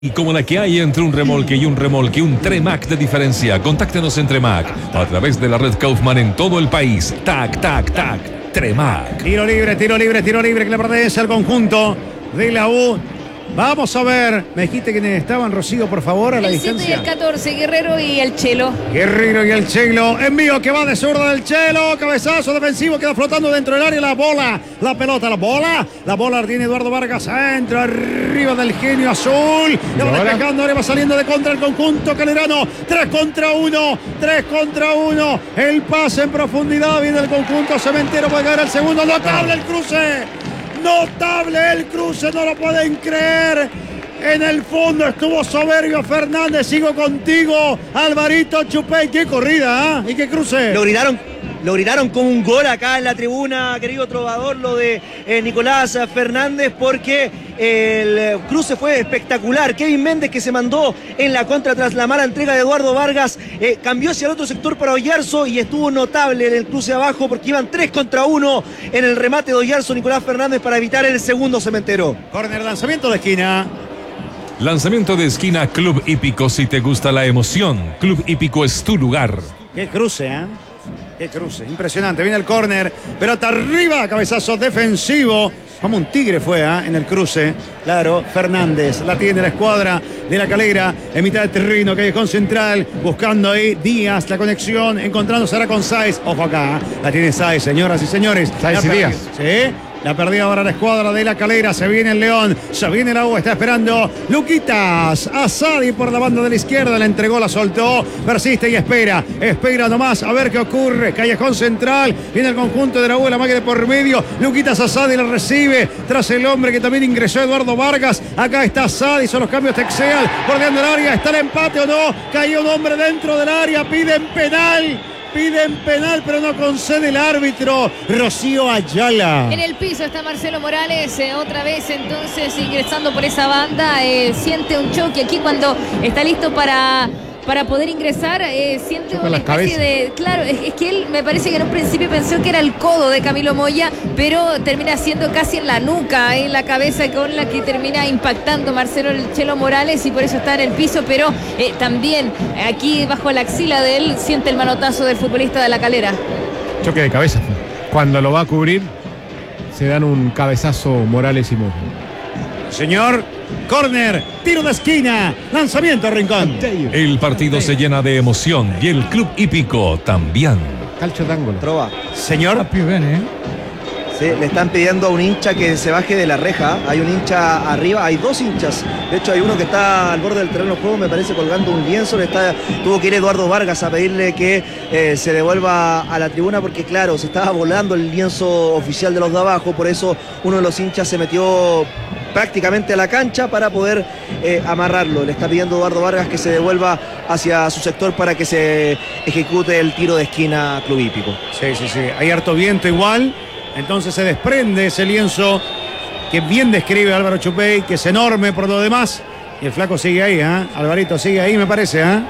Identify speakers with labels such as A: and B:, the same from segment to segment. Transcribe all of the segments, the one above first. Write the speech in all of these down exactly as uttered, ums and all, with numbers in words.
A: Y como la que hay entre un remolque y un remolque, un Tremac de diferencia. Contáctenos en Tremac a través de la red Kaufman en todo el país. Tac, tac, tac. Tremac.
B: Tiro libre, tiro libre, tiro libre que le pertenece al conjunto de la U. Vamos a ver. Me dijiste quiénes estaban, Rocío, por favor, a la
C: el
B: distancia.
C: siete y el catorce, Guerrero y el Chelo.
B: Guerrero y el Chelo. Envío que va de zurda del Chelo. Cabezazo defensivo, queda flotando dentro del área. La bola, la pelota, la bola. La bola la tiene Eduardo Vargas. Entra arriba del genio azul. Le va despejando, ahora va saliendo de contra el conjunto calerano. Tres contra uno. Tres contra uno. El pase en profundidad. Viene el conjunto cementero. Puede caer el segundo. Notable el cruce. Notable el cruce, no lo pueden creer. En el fondo estuvo soberbio Fernández. Sigo contigo, Alvarito Chupey. Qué corrida, ¿eh? Y qué cruce.
D: Lo gritaron, lo gritaron como un gol acá en la tribuna, querido trovador, lo de eh, Nicolás Fernández, porque el cruce fue espectacular. Kevin Méndez, que se mandó en la contra tras la mala entrega de Eduardo Vargas, eh, cambió hacia el otro sector para Oyarzo y estuvo notable en el cruce abajo porque iban tres contra uno en el remate de Oyarzo, Nicolás Fernández, para evitar el segundo cementero.
B: Corner, lanzamiento de esquina.
A: Lanzamiento de esquina Club Hípico. Si te gusta la emoción, Club Hípico es tu lugar.
B: Qué cruce, ¿eh? Qué cruce, impresionante. Viene el córner, pelota arriba, cabezazo defensivo. Como un tigre fue ¿eh? en el cruce. Claro, Fernández la tiene la escuadra de la Calera en mitad del terreno, callejón central, buscando ahí Díaz, la conexión, encontrándose ahora con Sáez. Ojo acá, ¿eh? La tiene Sáez, señoras y señores.
E: Sáez y Díaz.
B: Sí. La perdió ahora la escuadra de la Calera. Se viene el León. Se viene la U. Está esperando Luquitas Asadi por la banda de la izquierda. La entregó, la soltó. Persiste y espera. Espera nomás a ver qué ocurre. Callejón central. Viene el conjunto de la U. La máquina de por medio. Luquitas Asadi la recibe. Tras el hombre que también ingresó, Eduardo Vargas. Acá está Asadi. Son los cambios Texeal. Bordeando el área. ¿Está el empate o no? Cayó un hombre dentro del área. Piden penal. Piden penal, pero no concede el árbitro. Rocío Ayala.
C: En el piso está Marcelo Morales, eh, otra vez entonces ingresando por esa banda. Eh, siente un choque aquí cuando está listo para... para poder ingresar, eh, siente
E: Choca
C: una
E: las
C: especie
E: cabezas.
C: de... Claro, es, es que él me parece que en un principio pensó que era el codo de Camilo Moya, pero termina siendo casi en la nuca, en la cabeza, con la que termina impactando Marcelo el Chelo Morales, y por eso está en el piso, pero eh, también aquí bajo la axila de él siente el manotazo del futbolista de la Calera.
E: Choque de cabeza. Cuando lo va a cubrir, se dan un cabezazo Morales y Moya.
B: Señor, córner, tiro de esquina, lanzamiento Rincón.
A: El partido se llena de emoción y el Club Hípico también.
E: Calcio d'angolo.
D: Trova.
B: Señor,
D: Sí, le están pidiendo a un hincha que se baje de la reja. Hay un hincha arriba, hay dos hinchas. De hecho, hay uno que está al borde del terreno de juego, me parece, colgando un lienzo. Le está, tuvo que ir Eduardo Vargas a pedirle que eh, se devuelva a la tribuna porque, claro, se estaba volando el lienzo oficial de los de abajo. Por eso uno de los hinchas se metió prácticamente a la cancha para poder eh, amarrarlo. Le está pidiendo Eduardo Vargas que se devuelva hacia su sector para que se ejecute el tiro de esquina Club Hípico.
B: sí, sí, sí, hay harto viento igual. Entonces se desprende ese lienzo que bien describe Álvaro Chupey, que es enorme por lo demás. Y el flaco sigue ahí, ¿eh? Alvarito sigue ahí, me parece, ¿eh?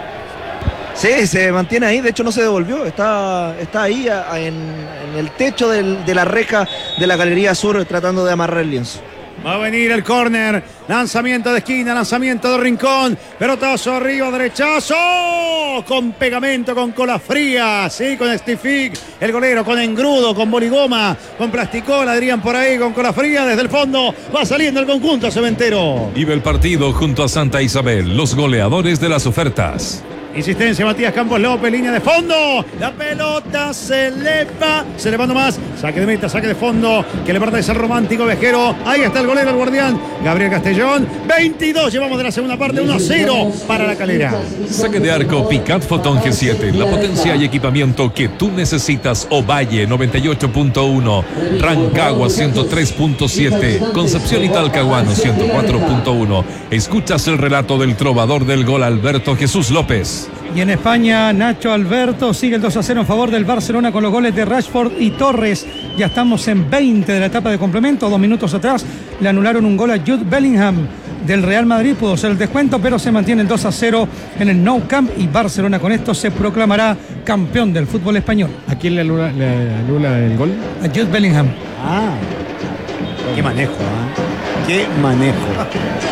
D: Sí, se mantiene ahí, de hecho no se devolvió, está, está ahí a, a, en, en el techo del, de la reja de la Galería Sur tratando de amarrar el lienzo.
B: Va a venir el córner, lanzamiento de esquina, lanzamiento de Rincón, pelotazo arriba, derechazo, con pegamento, con cola fría, sí, con Stific, el golero, con engrudo, con boligoma, con plasticola, dirían por ahí, con cola fría, desde el fondo va saliendo el conjunto cementero.
A: Vive el partido junto a Santa Isabel, los goleadores de las ofertas.
B: Insistencia, Matías Campos López, línea de fondo. La pelota se eleva. Se eleva nomás. Saque de meta, saque de fondo. Que le pertenece al romántico viajero. Ahí está el golero, el guardián. Gabriel Castellón. veintidós. Llevamos de la segunda parte. uno a cero para la Calera.
A: Saque de arco Picat Photon G siete. La potencia y equipamiento que tú necesitas. Ovalle noventa y ocho punto uno. Rancagua ciento tres punto siete. Concepción y Talcahuano ciento cuatro punto uno. Escuchas el relato del trovador del gol Alberto Jesús López.
F: Y en España, Nacho Alberto sigue el dos a cero en favor del Barcelona con los goles de Rashford y Torres. Ya estamos en veinte de la etapa de complemento. Dos minutos atrás le anularon un gol a Jude Bellingham del Real Madrid. Pudo ser el descuento, pero se mantiene el dos a cero en el Nou Camp y Barcelona con esto se proclamará campeón del fútbol español.
E: ¿A quién le anula, le anula el gol?
F: A Jude Bellingham.
B: Ah, qué manejo, ¿eh? Qué manejo.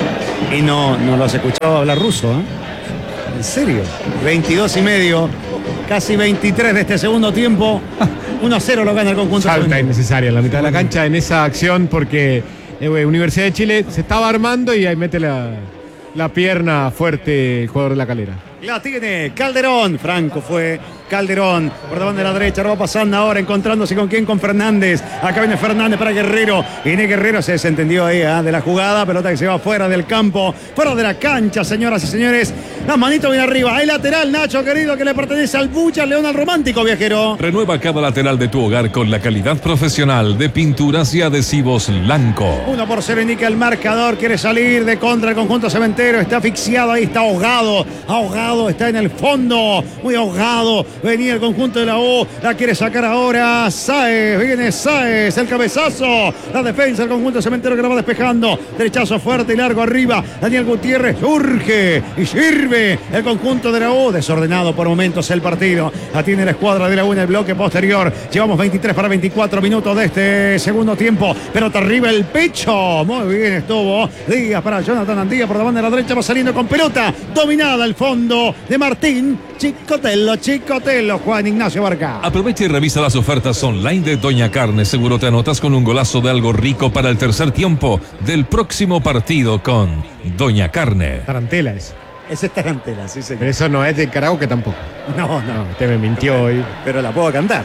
B: Y no, no lo has escuchado hablar ruso, ¿eh? ¿En serio? veintidós y medio, casi veintitrés de este segundo tiempo. uno a cero lo gana el conjunto.
E: Falta innecesaria en la mitad de la cancha en esa acción porque eh, Universidad de Chile se estaba armando y ahí mete la, la pierna fuerte el jugador de La Calera.
B: La tiene Calderón. Franco fue Calderón. Por la banda de la derecha. Lo va pasando ahora. Encontrándose con quién. Con Fernández. Acá viene Fernández para Guerrero. Viene Guerrero. Se desentendió ahí ¿eh? de la jugada. Pelota que se va fuera del campo. Fuera de la cancha, señoras y señores. Las manitos bien arriba. El lateral, Nacho querido, que le pertenece al Bucha León, al romántico viajero.
A: Renueva cada lateral de tu hogar con la calidad profesional de pinturas y adhesivos Lanco.
B: uno por cero indica el marcador. Quiere salir de contra el conjunto cementero. Está asfixiado ahí. Está ahogado. Ahogado. Está en el fondo. Muy ahogado. Venía el conjunto de la U. La quiere sacar ahora Sáez. Viene Sáez. El cabezazo. La defensa del conjunto cementero que la va despejando. Derechazo fuerte y largo arriba. Daniel Gutiérrez urge y sirve el conjunto de la U. Desordenado por momentos el partido. La tiene la escuadra de la U en el bloque posterior. Llevamos veintitrés para veinticuatro minutos de este segundo tiempo. Pelota arriba el pecho. Muy bien estuvo Díaz para Jonathan Andía por la banda de la derecha. Va saliendo con pelota. Dominada al fondo de Martín. Chicotelo, Chicotelo, Juan Ignacio Barca.
A: Aprovecha y revisa las ofertas online de Doña Carne. Seguro te anotas con un golazo de algo rico para el tercer tiempo del próximo partido con Doña Carne.
E: Tarantela es.
B: Ese es Tarantela, sí señor.
E: Pero eso no es de karaoke tampoco.
B: No, no.
E: No, usted me mintió hoy.
B: Pero la puedo cantar.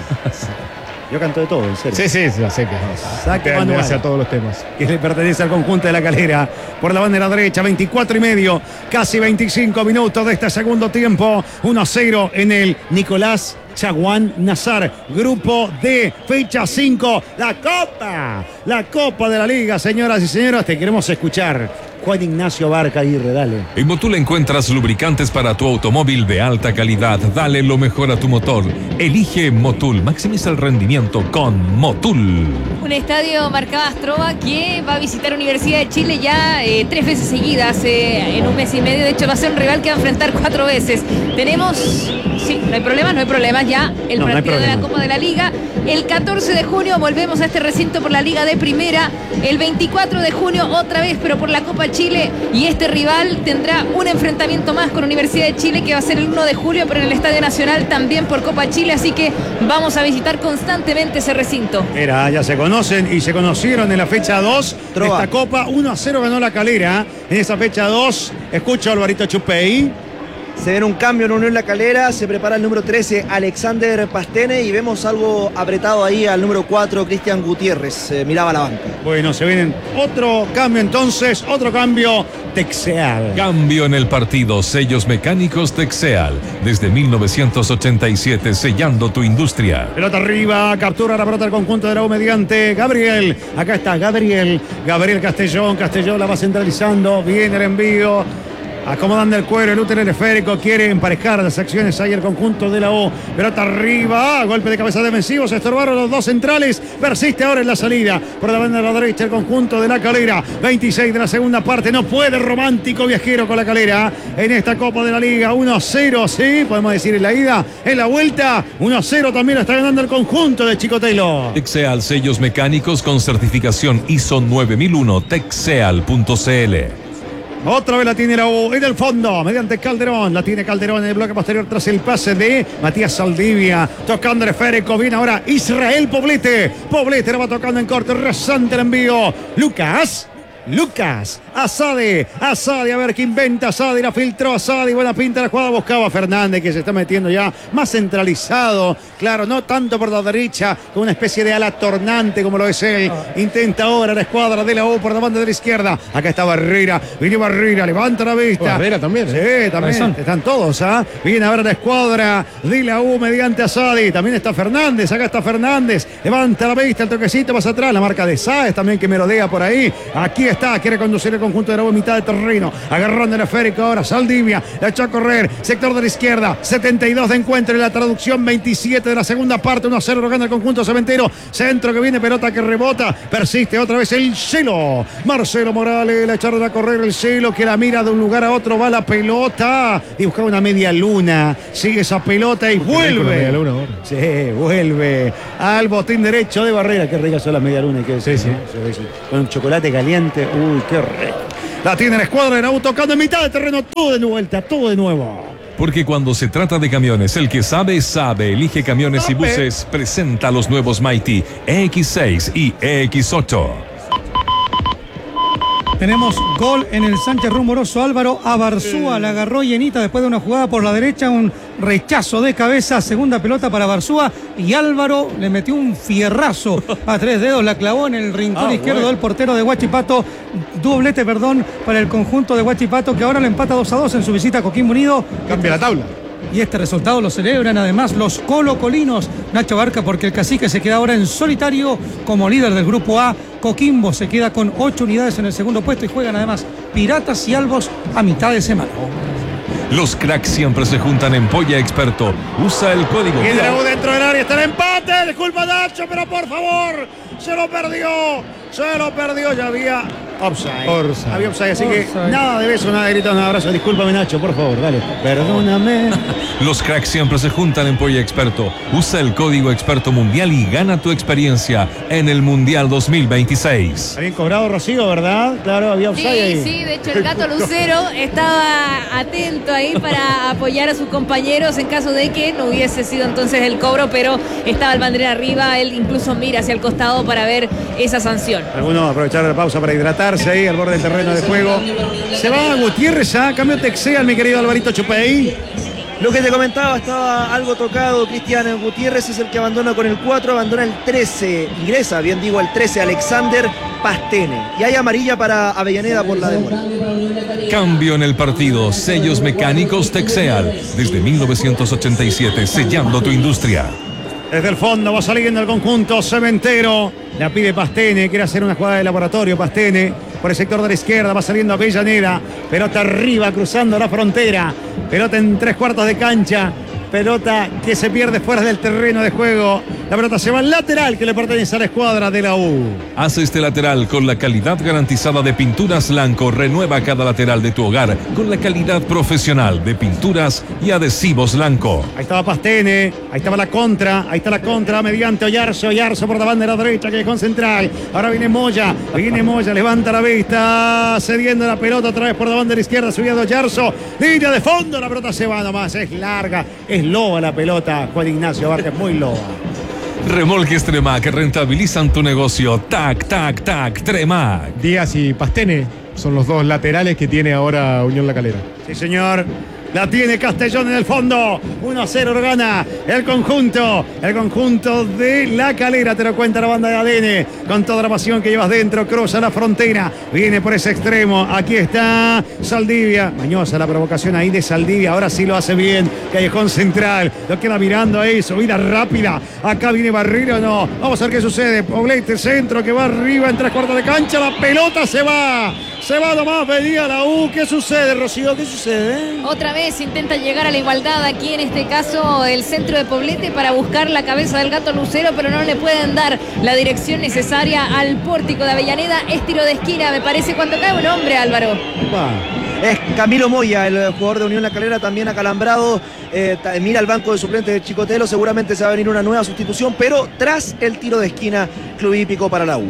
B: Yo canto de todo, en serio.
E: Sí, sí, ya sé que
B: Saque
E: usted
B: manual.
E: hace a todos los temas.
B: Que le pertenece al conjunto de La Calera. Por la banda de la derecha, veinticuatro y medio, casi veinticinco minutos de este segundo tiempo. uno a cero en el Nicolás Chaguán Nazar. Grupo D, fecha cinco. La Copa. La Copa de la Liga, señoras y señores. Te queremos escuchar. Juan Ignacio Barca Aguirre, dale.
A: En Motul encuentras lubricantes para tu automóvil de alta calidad. Dale lo mejor a tu motor. Elige Motul. Maximiza el rendimiento con Motul.
C: Un estadio marcado Astroba que va a visitar Universidad de Chile ya eh, tres veces seguidas eh, en un mes y medio. De hecho, va a ser un rival que va a enfrentar cuatro veces. Tenemos, sí, no hay problemas, no hay problemas ya. El
B: No, no hay
C: partido de la
B: problema.
C: Copa de la Liga. El catorce de junio volvemos a este recinto por la Liga de Primera. El veinticuatro de junio otra vez, pero por la Copa Chile. Y este rival tendrá un enfrentamiento más con Universidad de Chile que va a ser el uno de julio, pero en el Estadio Nacional también por Copa Chile. Así que vamos a visitar constantemente ese recinto.
B: Mira, ya se conocen y se conocieron en la fecha dos.
D: Trova.
B: Esta Copa uno a cero ganó La Calera. En esa fecha dos, escucha a Alvarito Chupey.
D: Se ve un cambio en Unión La Calera, se prepara el número trece, Alexander Pastene, y vemos algo apretado ahí al número cuatro, Cristian Gutiérrez, eh, miraba la banca.
B: Bueno, se vienen otro cambio entonces, otro cambio, Texeal.
A: Cambio en el partido. Sellos mecánicos Texeal. Desde mil novecientos ochenta y siete, sellando tu industria.
B: Pelota arriba, captura la pelota del conjunto de la U mediante Gabriel. Acá está Gabriel, Gabriel Castellón, Castellón la va centralizando, viene el envío. Acomodando el cuero, el útero esférico, quiere emparejar las acciones ahí el conjunto de la U. Pelota arriba, golpe de cabeza defensivo, se estorbaron los dos centrales, persiste ahora en la salida. Por la banda de la derecha el conjunto de La Calera, veintiséis de la segunda parte, no puede el romántico viajero con La Calera en esta Copa de la Liga. uno a cero, sí, podemos decir en la ida, en la vuelta, uno a cero también lo está ganando el conjunto de Chicotelo.
A: Texeal, sellos mecánicos con certificación I S O nueve mil uno, texeal punto c l.
B: Otra vez la tiene la U en el fondo, mediante Calderón. La tiene Calderón en el bloque posterior tras el pase de Matías Saldivia. Tocando el esférico, viene ahora Israel Poblete. Poblete la va tocando en corte, rasante el envío. Lucas. Lucas, Asade, Asade, a ver qué inventa Asade, la filtró Asade, buena pinta la jugada, buscaba a Fernández que se está metiendo ya más centralizado, claro, no tanto por la derecha, con una especie de ala tornante como lo es él, intenta ahora la escuadra de la U por la banda de la izquierda, acá está Barrera, viene Barrera, levanta la vista.
E: Barrera también,
B: ¿eh? Sí, también,
E: Razón.
B: están todos, ¿ah? Viene ahora la escuadra de la U mediante Asade, también está Fernández, acá está Fernández, levanta la vista, el toquecito más atrás, la marca de Sáez también que merodea por ahí, aquí está, quiere conducir el conjunto de la U en mitad de terreno, agarrando el esférico ahora Saldivia, la echó a correr, sector de la izquierda, setenta y dos de encuentro en la traducción, veintisiete de la segunda parte, uno a cero lo gana el conjunto cementero, centro que viene, pelota que rebota, persiste otra vez el Cielo, Marcelo Morales, la echaron a correr el Cielo, que la mira de un lugar a otro, va la pelota, y busca una media luna, sigue esa pelota y vuelve,
E: Media luna ahora.
B: sí, vuelve al botín derecho de Barrera, que rica son las media luna, que
E: Sí, sí.
B: con un chocolate caliente, uy, qué rico. La tiene la escuadra de la U tocando en mitad de terreno. Todo de vuelta, todo de nuevo.
A: Porque cuando se trata de camiones, el que sabe, sabe. Elige Camiones y Buses. Presenta los nuevos Mighty E X seis y E X ocho.
F: Tenemos gol en el Sánchez Rumoroso. Álvaro Abarzúa la agarró llenita después de una jugada por la derecha, un rechazo de cabeza, segunda pelota para Abarzúa y Álvaro le metió un fierrazo a tres dedos, la clavó en el rincón ah, izquierdo bueno. del portero de Huachipato. Doblete, perdón, para el conjunto de Huachipato, que ahora lo empata dos a dos en su visita a Coquimbo Unido.
E: Cambia la tabla.
F: Y este resultado lo celebran además los colocolinos, Nacho Barca, porque el Cacique se queda ahora en solitario como líder del grupo A. Coquimbo se queda con ocho unidades en el segundo puesto y juegan además Piratas y Albos a mitad de semana.
A: Los cracks siempre se juntan en Polla Experto. Usa el código.
B: Y Drago dentro del área, está el empate. Disculpa Nacho, pero por favor, se lo perdió. Se lo perdió, ya había offside.
E: Offside.
B: Había offside, así
F: Offside.
B: que nada de beso, nada de gritos, nada de abrazo. Discúlpame Nacho, por favor, dale. Perdóname.
A: Los cracks siempre se juntan en Polla Experto. Usa el código Experto Mundial y gana tu experiencia en el Mundial dos mil veintiséis.
B: Habían cobrado Rocío, ¿verdad? Claro, había offside
C: Sí,
B: ahí.
C: sí, de hecho el Gato Lucero estaba atento ahí para apoyar a sus compañeros en caso de que no hubiese sido entonces el cobro, pero estaba el bandera arriba, él incluso mira hacia el costado para ver esa sanción.
B: Algunos aprovecharon la pausa para hidratarse ahí al borde del terreno de juego. Se va Gutiérrez a cambio Texea, mi querido Alvarito Chupey.
D: Lo que te comentaba, estaba algo tocado. Cristian Gutiérrez es el que abandona con el cuatro, abandona el trece, ingresa, bien digo, el trece, Alexander Pastene. Y hay amarilla para Avellaneda por la demora.
A: Cambio en el partido. Sellos mecánicos Texeal. Desde mil novecientos ochenta y siete, sellando tu industria.
B: Desde el fondo va saliendo el conjunto cementero. La pide Pastene, quiere hacer una jugada de laboratorio. Pastene por el sector de la izquierda, va saliendo Avellaneda. Pelota arriba, cruzando la frontera. Pelota en tres cuartos de cancha. Pelota que se pierde fuera del terreno de juego. La pelota se va al lateral que le pertenece a la escuadra de la U.
A: Hace este lateral con la calidad garantizada de Pinturas Blanco. Renueva cada lateral de tu hogar con la calidad profesional de pinturas y adhesivos Blanco.
B: Ahí estaba Pastene, ahí estaba la contra, ahí está la contra mediante Oyarzo, Oyarzo por la banda de la derecha que es con central. Ahora viene Moya, viene Moya, levanta la vista, cediendo la pelota otra vez por la banda de la izquierda, subiendo Oyarzo, línea de fondo, la pelota se va nomás, es larga, es loba la pelota, Juan Ignacio Vargas, muy loba.
A: Remolques Tremac rentabilizan tu negocio. Tac, tac, tac, Tremac.
E: Díaz y Pastene son los dos laterales que tiene ahora Unión La Calera.
B: Sí, señor. La tiene Castellón en el fondo. uno a cero lo gana el conjunto. El conjunto de La Calera. Te lo cuenta la banda de A D N. Con toda la pasión que llevas dentro. Cruza la frontera. Viene por ese extremo. Aquí está Saldivia. Mañosa la provocación ahí de Saldivia. Ahora sí lo hace bien. Callejón central. Lo queda mirando ahí. Subida rápida. Acá viene Barrero. No. Vamos a ver qué sucede. Poblete centro que va arriba en tres cuartos de cancha. La pelota se va. Se va nomás. Venía la U. ¿Qué sucede, Rocío? ¿Qué sucede?
C: Otra vez intenta llegar a la igualdad aquí en este caso el centro de Poblete para buscar la cabeza del Gato Lucero, pero no le pueden dar la dirección necesaria al pórtico de Avellaneda. Es tiro de esquina, me parece, cuando cae un hombre, Álvaro.
B: Va.
D: Es Camilo Moya, el jugador de Unión La Calera, también acalambrado. Eh, mira el banco de suplentes de Chicotelo. Seguramente se va a venir una nueva sustitución, pero tras el tiro de esquina, Club Hípico para la U.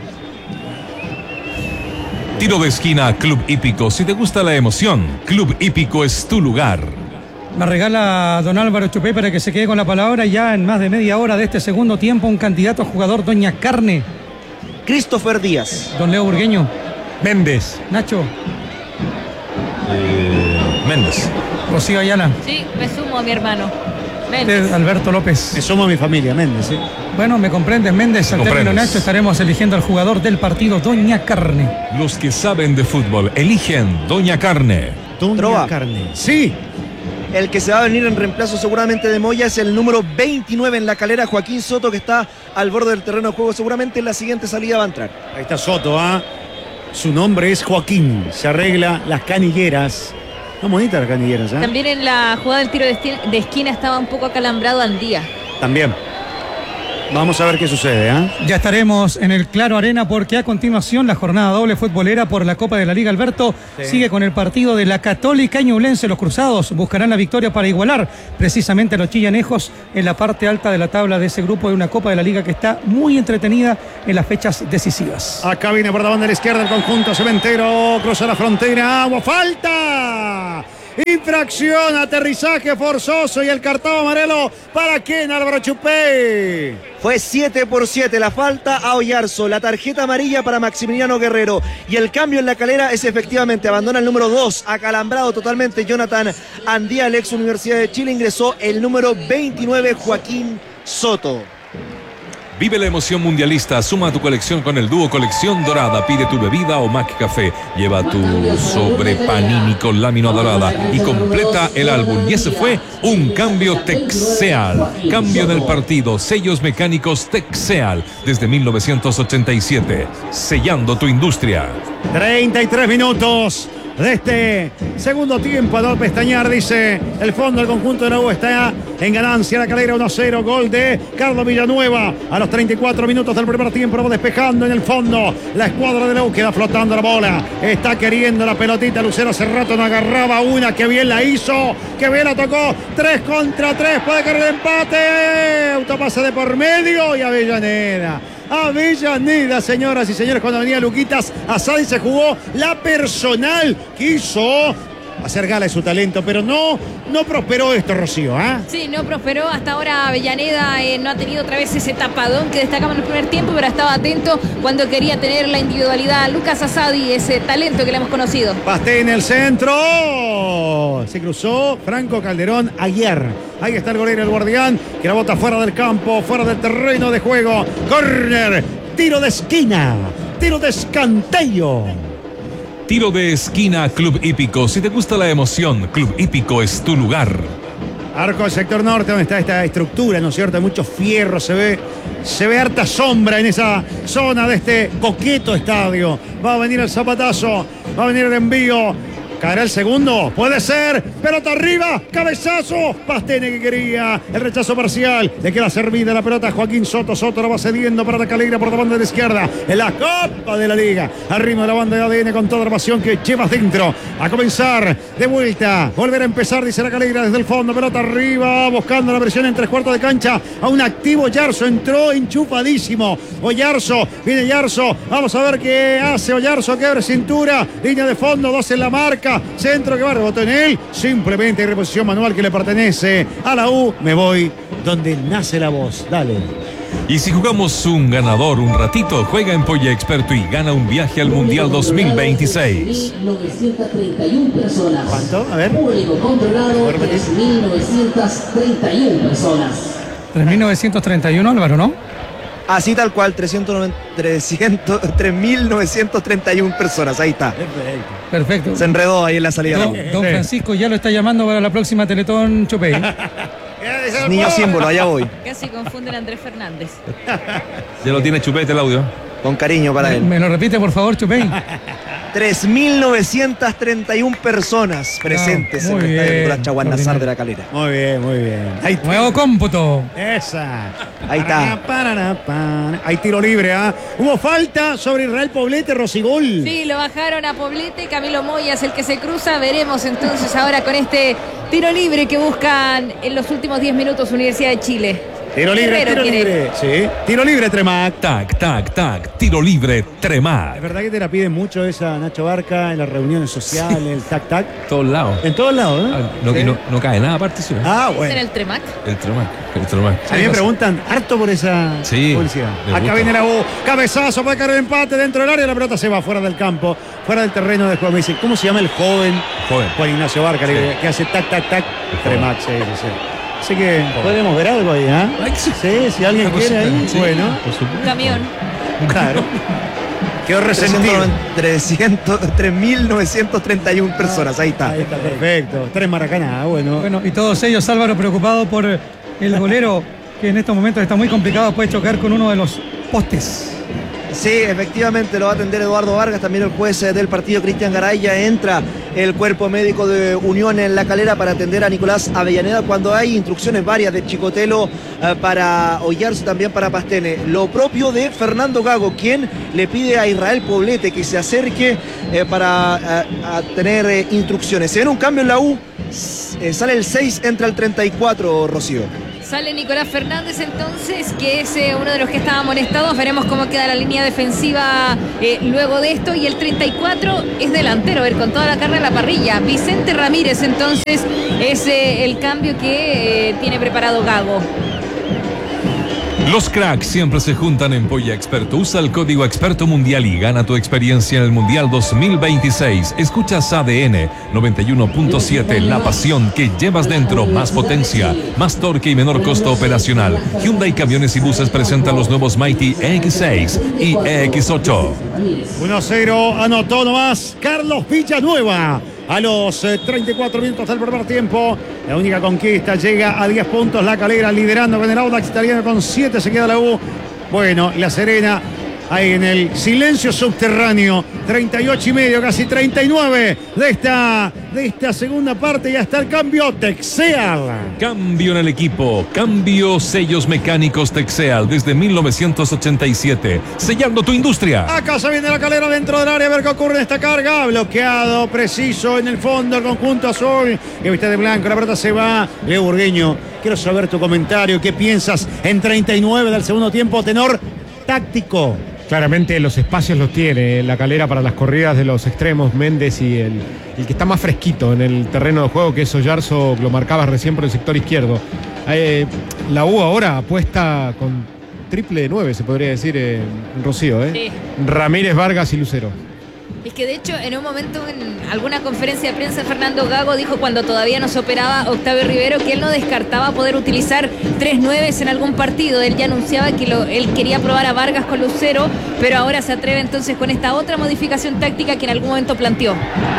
A: Tiro de esquina, Club Hípico. Si te gusta la emoción, Club Hípico es tu lugar.
F: Me regala don Álvaro Chupé para que se quede con la palabra ya en más de media hora de este segundo tiempo. Un candidato a jugador, Doña Carne.
D: Christopher Díaz.
F: Don Leo Burgueño.
E: Méndez.
F: Nacho.
A: Eh, Méndez.
F: Rocío Ayala.
C: Sí, me sumo a mi hermano.
F: Usted, Alberto López.
B: Me sumo a mi familia, Méndez, ¿sí?
F: Bueno, me comprendes, Méndez. Al término, Nacho, estaremos eligiendo al jugador del partido, Doña Carne.
A: Los que saben de fútbol eligen Doña Carne.
B: Doña
D: Trova.
B: Carne. Sí.
D: El que se va a venir en reemplazo seguramente de Moya es el número veintinueve en La Calera, Joaquín Soto, que está al borde del terreno de juego. Seguramente en la siguiente salida va a entrar.
B: Ahí está Soto, ¿ah? Su nombre es Joaquín. Se arregla las canilleras. Son bonitas las canilleras, ¿ah?
C: También en la jugada del tiro de esquina, de esquina estaba un poco acalambrado Andía.
B: También. Vamos a ver qué sucede, ¿eh?
F: Ya estaremos en el Claro Arena porque a continuación la jornada doble futbolera por la Copa de la Liga Alberto sí. sigue con el partido de la Católica y Ñublense. Los cruzados buscarán la victoria para igualar precisamente a los chillanejos en la parte alta de la tabla de ese grupo de una Copa de la Liga que está muy entretenida en las fechas decisivas.
B: Acá viene por la banda de la izquierda el conjunto cementero, cruza la frontera, agua, falta. Infracción, aterrizaje forzoso y el cartón amarelo para quién, Álvaro Chupey.
D: Fue siete por siete la falta a Oyarzo, la tarjeta amarilla para Maximiliano Guerrero y el cambio en la calera es efectivamente abandona el número dos, acalambrado totalmente Jonathan Andía, el ex Universidad de Chile, ingresó el número veintinueve Joaquín Soto.
A: Vive la emoción mundialista, suma a tu colección con el dúo Colección Dorada, pide tu bebida o Mac Café, lleva tu sobre panini con lámina dorada y completa el álbum. Y ese fue un cambio Texeal, cambio en el partido, sellos mecánicos Texeal desde mil novecientos ochenta y siete, sellando tu industria.
B: treinta y tres minutos de este segundo tiempo. A no pestañear, dice el fondo del conjunto de la U está en ganancia. La Calera uno a cero, gol de Carlos Villanueva a los treinta y cuatro minutos del primer tiempo. Vamos despejando en el fondo. La escuadra de la U queda flotando la bola, está queriendo la pelotita. Lucero hace rato no agarraba una, que bien la hizo, que bien la tocó. Tres contra tres, puede caer el empate. Autopase de por medio y Avellaneda. Avellaneda, señoras y señores, cuando venía Luquitas Asadi se jugó la personal, quiso hacer gala de su talento, pero no, no prosperó esto, Rocío, ¿eh?
C: Sí, no prosperó. Hasta ahora Avellaneda eh, no ha tenido otra vez ese tapadón que destacamos en el primer tiempo, pero estaba atento cuando quería tener la individualidad. Lucas Asadi, ese talento que le hemos conocido.
B: Pasté en el centro. Se cruzó Franco Calderón Aguiar. Ahí está el golero, el guardián, que la bota fuera del campo, fuera del terreno de juego. Corner, tiro de esquina, tiro de escanteio.
A: Tiro de esquina, Club Hípico. Si te gusta la emoción, Club Hípico es tu lugar.
B: Arco del sector norte, donde está esta estructura, ¿no es cierto? Mucho fierro, se ve, se ve harta sombra en esa zona de este coqueto estadio. Va a venir el zapatazo, va a venir el envío. ¿Caerá el segundo? Puede ser. Pelota arriba. Cabezazo. Pastene que quería. El rechazo parcial. Le queda servida la pelota a Joaquín Soto. Soto la va cediendo para la Calera por la banda de la izquierda. En la Copa de la Liga. Al ritmo de la banda de A D N con toda la pasión que llevas dentro. A comenzar. De vuelta. Volver a empezar, dice la Calera desde el fondo. Pelota arriba. Buscando la presión en tres cuartos de cancha. A un activo Yarzo. Entró enchufadísimo. Oyarzo. Viene Yarzo. Vamos a ver qué hace Oyarzo. Quebre cintura. Línea de fondo. Dos en la marca. Centro que va, rebotó en él. Simplemente hay reposición manual que le pertenece a la U. Me voy donde nace la voz. Dale.
A: Y si jugamos un ganador un ratito, juega en Polla Experto y gana un viaje al Mundial dos mil veintiséis.
G: novecientas treinta y una personas.
B: ¿Cuánto? A ver.
G: Público controlado, tres mil novecientas treinta y una personas.
F: tres mil novecientos treinta y uno, Álvaro, ¿no?
D: Así tal cual, tres mil novecientos treinta y una personas, ahí está.
F: Perfecto.
D: Se enredó ahí en la salida.
F: Don, don Francisco ya lo está llamando para la próxima Teletón Chupey.
D: Niño símbolo, allá voy.
C: Casi confunden a Andrés Fernández.
A: Ya lo tiene Chupete el audio.
D: Con cariño para él.
F: ¿Me lo repite, por favor, Chupey?
D: tres mil novecientas treinta y una personas presentes
F: no,
D: en el
F: bien,
D: estadio Nicolás Chaguanazar de la Calera.
B: Muy bien, muy bien. Ahí,
F: Nuevo cómputo.
B: esa.
D: Ahí está.
B: Parará, parará. Hay tiro libre, ¿ah? ¿eh? Hubo falta sobre Israel Poblete, Rosigol.
C: Sí, lo bajaron a Poblete. Camilo Moya es el que se cruza. Veremos entonces ahora con este tiro libre que buscan en los últimos diez minutos Universidad de Chile.
B: Tiro libre,
C: Guerrero
B: tiro
C: quiere.
B: libre. Sí, tiro libre, Tremac.
A: Tac, tac, tac. Tiro libre, Tremac.
B: Es verdad que te la piden mucho esa, Nacho Barca, en las reuniones sociales, el tac-tac.
A: Todos lados.
B: En todos lados, ¿no?
A: Ah, no,
B: Sí.
A: no, no cae nada aparte, sí.
B: Ah,
C: ¿En
B: bueno.
C: el Tremac?
A: El Tremac. El Tremac.
B: A mí me preguntan harto por esa
A: Sí,
B: publicidad.
A: me
B: Acá
A: gusta.
B: viene la U. Cabezazo para caer el empate dentro del área. La pelota se va fuera del campo, fuera del terreno de juego. Me dicen, ¿cómo se llama el joven?
A: Joven.
B: Juan Ignacio Barca,
A: Sí.
B: que, que hace tac, tac, tac.
A: joven.
B: Tremac, sí, sí, sí. Así que podemos ver algo ahí, ¿ah?
A: Ay, sí.
B: Sí, si alguien
A: Una
B: quiere
A: cosita,
B: ahí,
A: sí,
B: bueno.
A: por supuesto.
C: Un camión.
B: Claro. Quedó resentido.
D: tres mil novecientos treinta y una personas, ahí está.
B: Ahí está, perfecto. Tres Maracaná, bueno.
F: Bueno, y todos ellos, Álvaro, preocupado por el golero, que en estos momentos está muy complicado, puede chocar con uno de los postes.
D: Sí, efectivamente lo va a atender Eduardo Vargas, también el juez del partido Cristian Garay ya entra el cuerpo médico de Unión en La Calera para atender a Nicolás Avellaneda cuando hay instrucciones varias de Chicotelo eh, para Ollarzo, también para Pastene. Lo propio de Fernando Gago, quien le pide a Israel Poblete que se acerque eh, para eh, a tener eh, instrucciones. Se viene un cambio en la U, eh, sale el seis, entra el treinta y cuatro, Rocío.
C: Sale Nicolás Fernández entonces, que es eh, uno de los que estaba amonestados. Veremos cómo queda la línea defensiva eh, luego de esto. Y el treinta y cuatro es delantero, a ver, con toda la carne en la parrilla. Vicente Ramírez entonces es eh, el cambio que eh, tiene preparado Gago.
A: Los cracks siempre se juntan en Polla Experto. Usa el código Experto Mundial y gana tu experiencia en el Mundial dos mil veintiséis. Escuchas A D N noventa y uno punto siete, la pasión que llevas dentro. Más potencia, más torque y menor costo operacional. Hyundai Camiones y Buses presenta los nuevos Mighty E X seis y E X ocho.
B: uno a cero, anotó nomás Carlos Villanueva. A los eh, treinta y cuatro minutos del primer tiempo, la única conquista llega a diez puntos. La Calera liderando con el Audax Italiano con siete, se queda la U. Bueno, La Serena ahí en el silencio subterráneo, treinta y ocho y medio, casi treinta y nueve de esta, de esta segunda parte. Ya está el cambio, Texeal.
A: Cambio en el equipo, cambio sellos mecánicos Texeal desde mil novecientos ochenta y siete, sellando tu industria.
B: Acá se viene La Calera dentro del área, a ver qué ocurre en esta carga. Bloqueado, preciso en el fondo, el conjunto azul que viste de blanco, la pelota se va. Leo Burgueño, quiero saber tu comentario, ¿qué piensas en treinta y nueve del segundo tiempo, tenor táctico?
E: Claramente los espacios los tiene La Calera para las corridas de los extremos, Méndez, y el, el que está más fresquito en el terreno de juego, que es Ollarzo, lo marcabas recién por el sector izquierdo. Eh, la U ahora apuesta con triple de nueve, se podría decir, eh, Rocío, ¿eh?
C: Sí.
E: Ramírez, Vargas y Lucero.
C: Es que de hecho en un momento en alguna conferencia de prensa Fernando Gago dijo, cuando todavía nos operaba Octavio Rivero, que él no descartaba poder utilizar tres nueves en algún partido. Él ya anunciaba que lo, él quería probar a Vargas con Lucero, pero ahora se atreve entonces con esta otra modificación táctica que en algún momento planteó.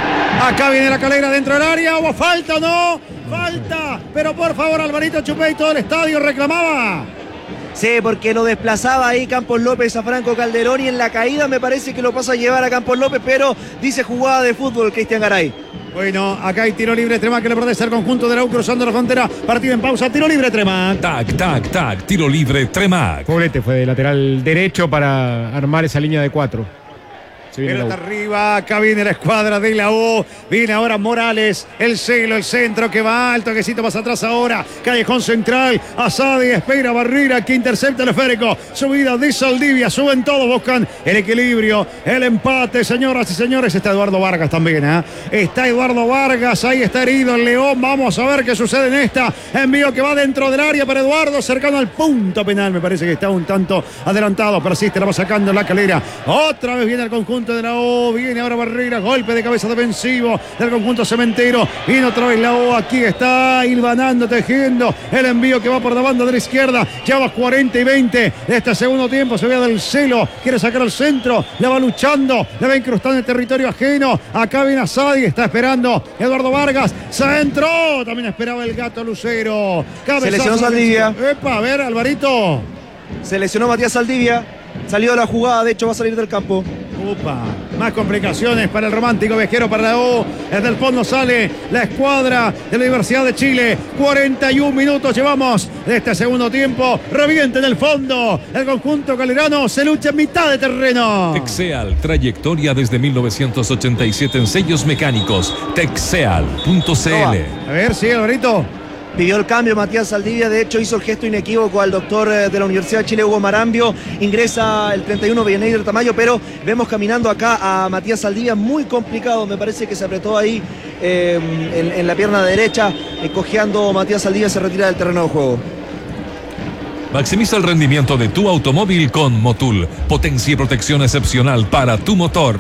B: Acá viene La Calera dentro del área. ¿Hubo falta o no? Falta. Pero por favor, Alvarito Chupey, todo el estadio reclamaba.
D: Sí, porque lo desplazaba ahí Campos López a Franco Calderón y en la caída me parece que lo pasa a llevar a Campos López, pero dice jugada de fútbol Cristian Garay.
B: Bueno, acá hay tiro libre, Tremac que le protege al conjunto de la U cruzando la frontera. Partido en pausa, tiro libre, Tremac.
A: Tac, tac, tac, tiro libre, Tremac.
E: Poblete fue de lateral derecho para armar esa línea de cuatro.
B: Pelota arriba, acá viene la escuadra de la U. Viene ahora Morales, el celo, el centro que va alto, toquecito más atrás ahora. Callejón central, Asadi espera Barrera que intercepta el esférico. Subida de Saldivia, suben todos, buscan el equilibrio, el empate, señoras y señores. Está Eduardo Vargas también, ¿eh? Está Eduardo Vargas, ahí está herido el León. Vamos a ver qué sucede en esta. Envío que va dentro del área para Eduardo, cercano al punto penal. Me parece que está un tanto adelantado, persiste, la va sacando La Calera. Otra vez viene el conjunto de la U, viene ahora Barrera, golpe de cabeza defensivo del conjunto cementero, viene otra vez la U, aquí está hilvanando, tejiendo el envío que va por la banda de la izquierda, ya va cuarenta y veinte de este segundo tiempo, se ve del celo, quiere sacar al centro, la va luchando, la va incrustando en territorio ajeno, acá viene Asadi, está esperando Eduardo Vargas, centro, también esperaba el gato Lucero,
D: se lesionó Saldivia,
B: epa, a ver Alvarito,
D: se lesionó Matías Saldivia, salió de la jugada, de hecho va a salir del campo.
B: Upa, más complicaciones para el romántico viajero, para la U. Desde el fondo sale la escuadra de la Universidad de Chile. cuarenta y un minutos llevamos de este segundo tiempo. Reviente en el fondo. El conjunto calerano se lucha en mitad de terreno.
A: Texeal, trayectoria desde mil novecientos ochenta y siete en sellos mecánicos. Texeal punto c l.
B: A ver, sí, Alvarito.
D: Pidió el cambio Matías Saldivia, de hecho hizo el gesto inequívoco al doctor de la Universidad de Chile, Hugo Marambio. Ingresa el treinta y uno, Villaneider Tamayo, pero vemos caminando acá a Matías Saldivia, muy complicado, me parece que se apretó ahí eh, en, en la pierna derecha, eh, cojeando Matías Saldivia, se retira del terreno de juego.
A: Maximiza el rendimiento de tu automóvil con Motul, potencia y protección excepcional para tu motor.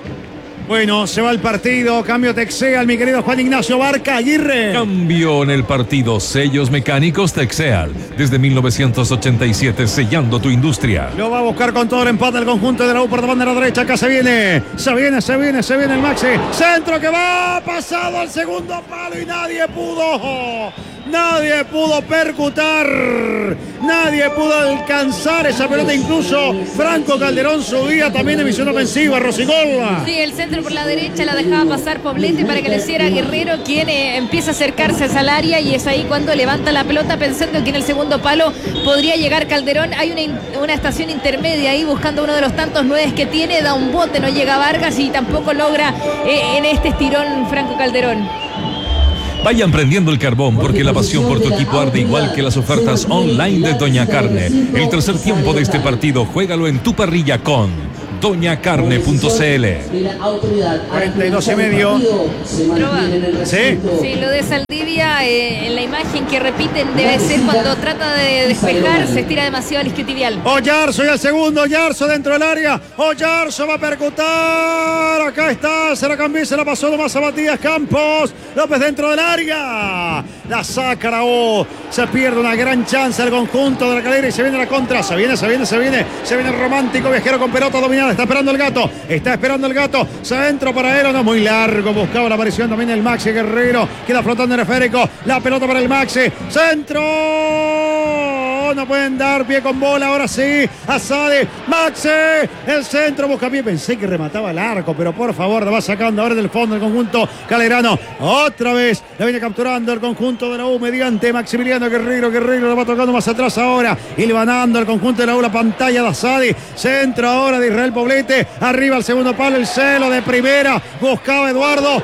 B: Bueno, se va el partido, cambio Texeal, mi querido Juan Ignacio Barca Aguirre.
A: Cambio en el partido, sellos mecánicos Texeal, desde mil novecientos ochenta y siete, sellando tu industria.
B: Lo va a buscar con todo el empate el conjunto de la U por la banda de la derecha, acá se viene, se viene, se viene, se viene el Maxi, centro que va, pasado al segundo palo y nadie pudo. Nadie pudo percutar. Nadie pudo alcanzar esa pelota. Incluso Franco Calderón subía también en misión ofensiva. Rosigol.
C: Sí, el centro por la derecha la dejaba pasar Poblete para que le hiciera Guerrero, quien eh, empieza a acercarse al área, y es ahí cuando levanta la pelota pensando que en el segundo palo podría llegar Calderón. Hay una, in- una estación intermedia ahí buscando uno de los tantos nueves que tiene. Da un bote, no llega Vargas y tampoco logra eh, en este estirón Franco Calderón.
A: Vayan prendiendo el carbón porque la pasión por tu equipo arde igual que las ofertas online de Doña Carne. El tercer tiempo de este partido, juégalo en tu parrilla con doña carne punto c l.
B: cuarenta y dos y medio. ¿Sí?
C: Sí, lo de Saldivia eh, en la imagen que repiten debe ser cuando trata de despejar, se estira demasiado el isquiotibial.
B: Oyarzo y el segundo, Oyarzo dentro del área. Oyarzo va a percutar. Acá está, se la cambió, se la pasó nomás a Matías Campos. López dentro del área. La saca Araújo. Se pierde una gran chance el conjunto de la Calera y se viene la contra. Se viene, se viene, se viene. Se viene el romántico viajero con pelota dominada. Está esperando el gato. Está esperando el gato. Centro para él. No, muy largo. Buscaba la aparición también el Maxi Guerrero. Queda flotando en esférico. La pelota para el Maxi. Centro. No pueden dar pie con bola. Ahora sí. Azadi. Maxi. El centro busca pie. Pensé que remataba el arco, pero por favor, la va sacando ahora del fondo el conjunto calerano. Otra vez la viene capturando el conjunto de la U mediante Maximiliano Guerrero. Guerrero la va tocando más atrás ahora. Y ganando el conjunto de la U. La pantalla de Azadi. Centro ahora de Israel Poblete. Arriba el segundo palo. El celo de primera. Buscaba Eduardo.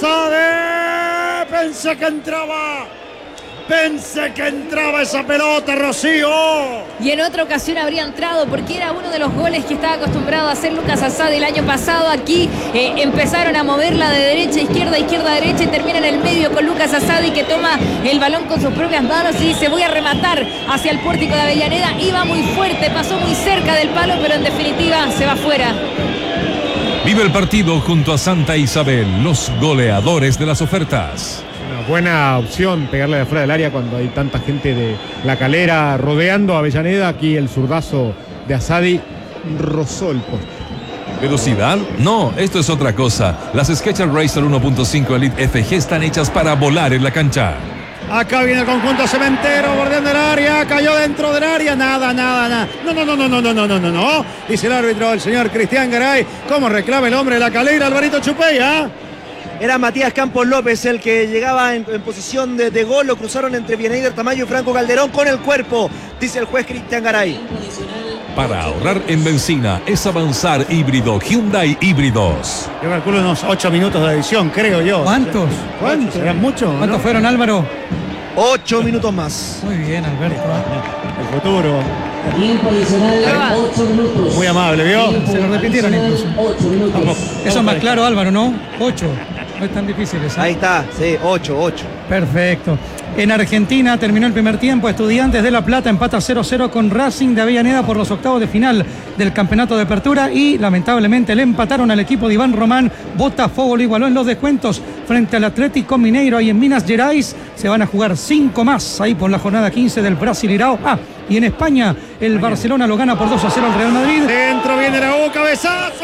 B: Azadi. Pensé que entraba. Pensé que entraba esa pelota, Rocío.
C: Y en otra ocasión habría entrado porque era uno de los goles que estaba acostumbrado a hacer Lucas Azadi el año pasado. Aquí eh, empezaron a moverla de derecha a izquierda, izquierda a derecha, y termina en el medio con Lucas Azadi, que toma el balón con sus propias manos y dice: voy a rematar hacia el pórtico de Avellaneda. Iba muy fuerte, pasó muy cerca del palo, pero en definitiva se va fuera.
A: Vive el partido junto a Santa Isabel, los goleadores de las ofertas.
E: Una buena opción pegarle de afuera del área cuando hay tanta gente de la Calera rodeando a Avellaneda. Aquí el zurdazo de Azadi rozó el poste.
A: ¿Velocidad? No, esto es otra cosa. Las Skechers Racer uno punto cinco Elite F G están hechas para volar en la cancha.
B: Acá viene el conjunto cementero, bordeando el área, cayó dentro del área, nada, nada, nada. No, no, no, no, no, no, no, no, no, no. Dice el árbitro, el señor Cristian Garay. ¿Cómo reclama el hombre de la Calera, Alvarito Chupey, ah?
D: Era Matías Campos López el que llegaba en, en posición de, de gol. Lo cruzaron entre Bieneider Tamayo y Franco Calderón con el cuerpo, dice el juez Cristian Garay.
A: Para ahorrar en benzina es avanzar híbrido Hyundai Híbridos.
B: Yo calculo unos ocho minutos de edición, creo yo.
F: ¿Cuántos?
B: ¿Cuántos? ¿Serán muchos?
F: ¿Cuántos
B: ¿no?
F: fueron, Álvaro?
D: Ocho minutos más.
F: Muy bien, Alberto.
B: El futuro.
G: Tiempo adicional, ocho minutos.
B: Muy amable, ¿vio?
F: Se lo repitieron incluso.
G: ocho minutos.
F: Eso es más claro, Álvaro, ¿no? Ocho. No es tan difícil eso.
D: Ahí está, sí, ocho, ocho.
F: Perfecto. En Argentina terminó el primer tiempo. Estudiantes de La Plata empata cero cero con Racing de Avellaneda por los octavos de final del campeonato de apertura, y lamentablemente le empataron al equipo de Iván Román. Botafogo lo igualó en los descuentos frente al Atlético Mineiro. Ahí en Minas Gerais se van a jugar cinco más ahí por la jornada quince del Brasileirao. Ah, y en España el Barcelona lo gana por dos a cero al Real Madrid.
B: Dentro viene la U, cabezazo.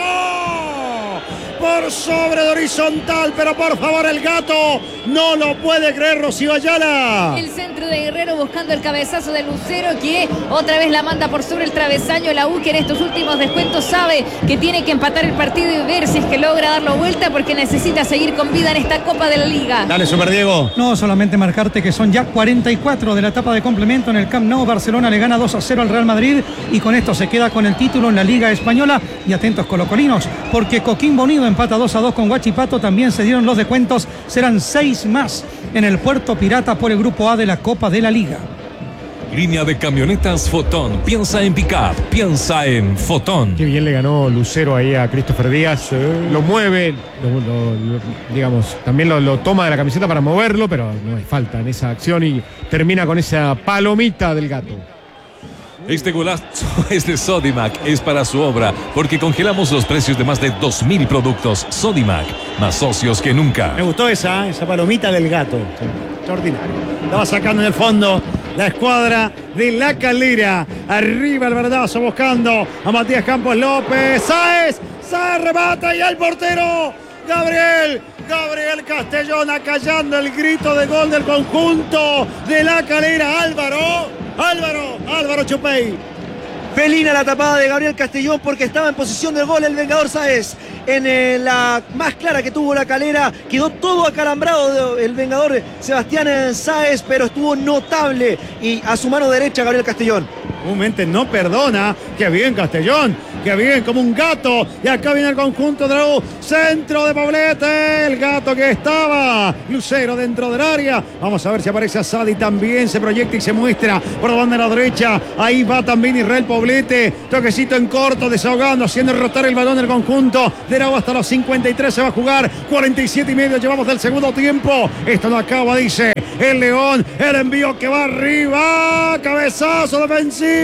B: Por sobre de horizontal, pero por favor el gato no lo puede creer, Rocío Ayala.
C: El centro de Guerrero buscando el cabezazo de Lucero, que otra vez la manda por sobre el travesaño. La U, que en estos últimos descuentos sabe que tiene que empatar el partido y ver si es que logra darlo vuelta, porque necesita seguir con vida en esta Copa de la Liga.
B: Dale, Super Diego.
F: No, solamente marcarte que son ya cuarenta y cuatro de la etapa de complemento en el Camp Nou. Barcelona le gana dos a cero al Real Madrid y con esto se queda con el título en la Liga Española. Y atentos colocolinos, porque Coquimbo Unido empata dos a dos con Huachipato. También se dieron los descuentos, serán seis más en el Puerto Pirata por el Grupo A de la Copa de la Liga.
A: Línea de camionetas Fotón. Piensa en pick-up, piensa en Fotón.
E: Qué bien le ganó Lucero ahí a Christopher Díaz. Lo mueve, lo, lo, lo, digamos, también lo, lo toma de la camiseta para moverlo, pero no hay falta en esa acción y termina con esa palomita del gato.
A: Este golazo es de Sodimac, es para su obra, porque congelamos los precios de más de dos mil productos. Sodimac, más socios que nunca.
B: Me gustó esa, esa palomita del gato. Extraordinario. Estaba sacando en el fondo la escuadra de la Calera. Arriba el verdazo buscando a Matías Campos López. Sáez, Sáez remata y al portero Gabriel Gabriel Castellón acallando el grito de gol del conjunto de La Calera. Álvaro, Álvaro, Álvaro Chupey.
D: Felina la tapada de Gabriel Castellón porque estaba en posición del gol el Vengador Sáez. En eh, la más clara que tuvo La Calera, quedó todo acalambrado el Vengador Sebastián Sáez, pero estuvo notable. Y a su mano derecha Gabriel Castellón.
B: Comúnmente no perdona. Qué bien Castellón, qué bien, como un gato. Y acá viene el conjunto de la U. Centro de Poblete, el gato que estaba. Lucero dentro del área. Vamos a ver si aparece Asadi también. Se proyecta y se muestra por la banda de la derecha. Ahí va también Israel Poblete. Toquecito en corto, desahogando, haciendo rotar el balón del conjunto de la U hasta los cincuenta y tres. Se va a jugar cuarenta y siete y medio. Llevamos del segundo tiempo. Esto no acaba, dice el León. El envío que va arriba. Cabezazo defensivo.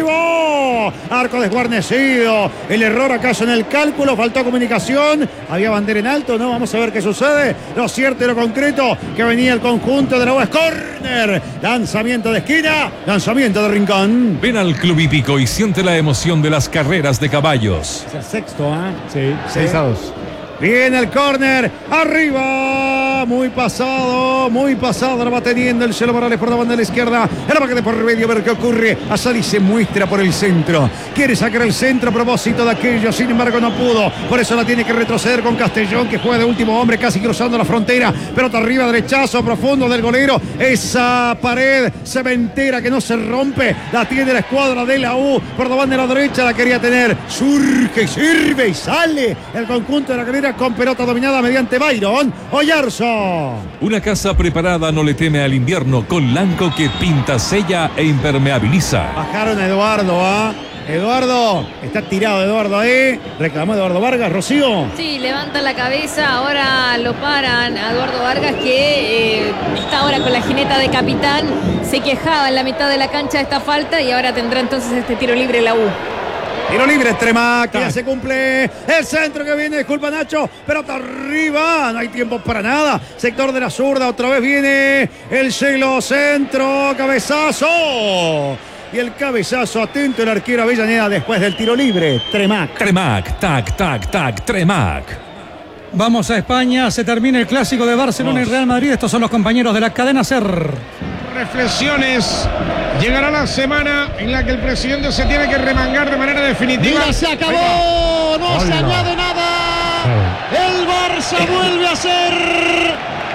B: Arco desguarnecido. El error acaso en el cálculo. Faltó comunicación. Había bandera en alto, ¿no? Vamos a ver qué sucede. Lo cierto y lo concreto que venía el conjunto de la U es córner. Lanzamiento de esquina. Lanzamiento de rincón.
A: Ven al Club Hípico y siente la emoción de las carreras de caballos.
B: Es el sexto, ¿ah?
E: Sí, seis a dos.
B: Viene el córner, arriba, muy pasado, muy pasado, la va teniendo el Chelo Morales por la banda de la izquierda, el ataque de por medio, a ver qué ocurre. Asadi se muestra por el centro, quiere sacar el centro a propósito de aquello, sin embargo no pudo, por eso la tiene que retroceder con Castellón, que juega de último hombre, casi cruzando la frontera, pelota arriba, derechazo profundo del golero, esa pared cementera que no se rompe, la tiene la escuadra de la U, por la banda de la derecha la quería tener, surge y sirve y sale el conjunto de La Calera con pelota dominada mediante Byron Oyarzo.
A: Una casa preparada no le teme al invierno con Lanco que pinta, sella e impermeabiliza.
B: Bajaron a Eduardo, ¿ah? ¿eh? Eduardo, está tirado Eduardo ahí. Reclamó Eduardo Vargas, Rocío.
C: Sí, levanta la cabeza, ahora lo paran a Eduardo Vargas que eh, está ahora con la jineta de capitán. Se quejaba en la mitad de la cancha de esta falta y ahora tendrá entonces este tiro libre la U.
B: Tiro libre, Tremac, que ya se cumple. El centro que viene, disculpa Nacho, pelota arriba, no hay tiempo para nada. Sector de la zurda, otra vez viene el Chelo, centro, cabezazo. Y el cabezazo, atento el arquero Avellaneda después del tiro libre, Tremac.
A: Tremac, tac, tac, tac, Tremac.
F: Vamos a España, se termina el clásico de Barcelona y Real Madrid. Estos son los compañeros de la cadena SER.
H: Reflexiones. Llegará la semana en la que el presidente se tiene que remangar de manera definitiva.
I: Mira, se acabó, no
E: Hola.
I: se añade nada. El Barça vuelve a ser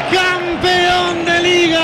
I: campeón de Liga.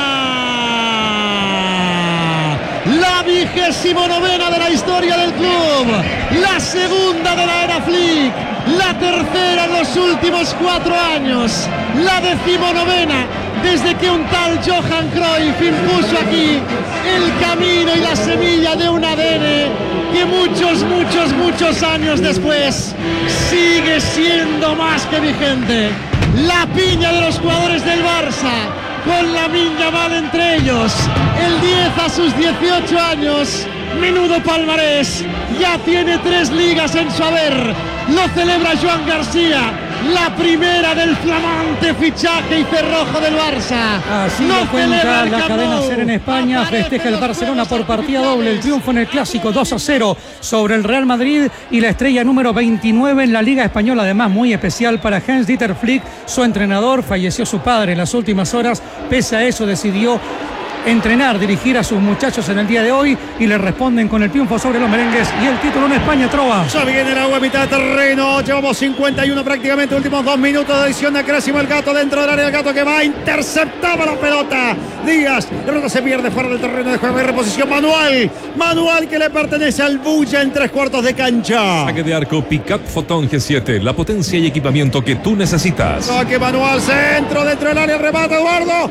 I: La vigésimo novena de la historia del club. La segunda de la era Flick. La tercera en los últimos cuatro años. La decimonovena desde que un tal Johan Cruyff impuso aquí el camino y la semilla de un A D N que muchos, muchos, muchos años después sigue siendo más que vigente. La piña de los jugadores del Barça, con Lamine Yamal entre ellos, el diez a sus dieciocho años, menudo palmarés, ya tiene tres ligas en su haber, lo celebra Joan García, la primera del flamante fichaje y cerrojo del Barça.
F: Así
I: No
F: lo cuenta
I: celebra el
F: la
I: Camp
F: cadena
I: Nou.
F: SER en España.
I: Aparece
F: Festeja el
I: los
F: Barcelona por
I: juegos
F: partida doble. El
I: oficiales.
F: triunfo en el clásico dos a cero sobre el Real Madrid y la estrella número veintinueve en la Liga Española. Además, muy especial para Hans-Dieter Flick, su entrenador. Falleció su padre en las últimas horas. Pese a eso, decidió entrenar, dirigir a sus muchachos en el día de hoy y le responden con el triunfo sobre los merengues y el título en España. Trova.
B: Ya viene el agua a mitad de terreno. Llevamos cincuenta y uno prácticamente, últimos dos minutos de edición de Acrésimo. El gato dentro del área, el gato que va, interceptaba la pelota. Díaz, la pelota se pierde fuera del terreno de juego. De reposición manual. Manual que le pertenece al Bulla en tres cuartos de cancha.
A: Saque de arco Picat Photon G siete, la potencia y equipamiento que tú necesitas.
B: Saque manual, centro dentro del área, remata Eduardo.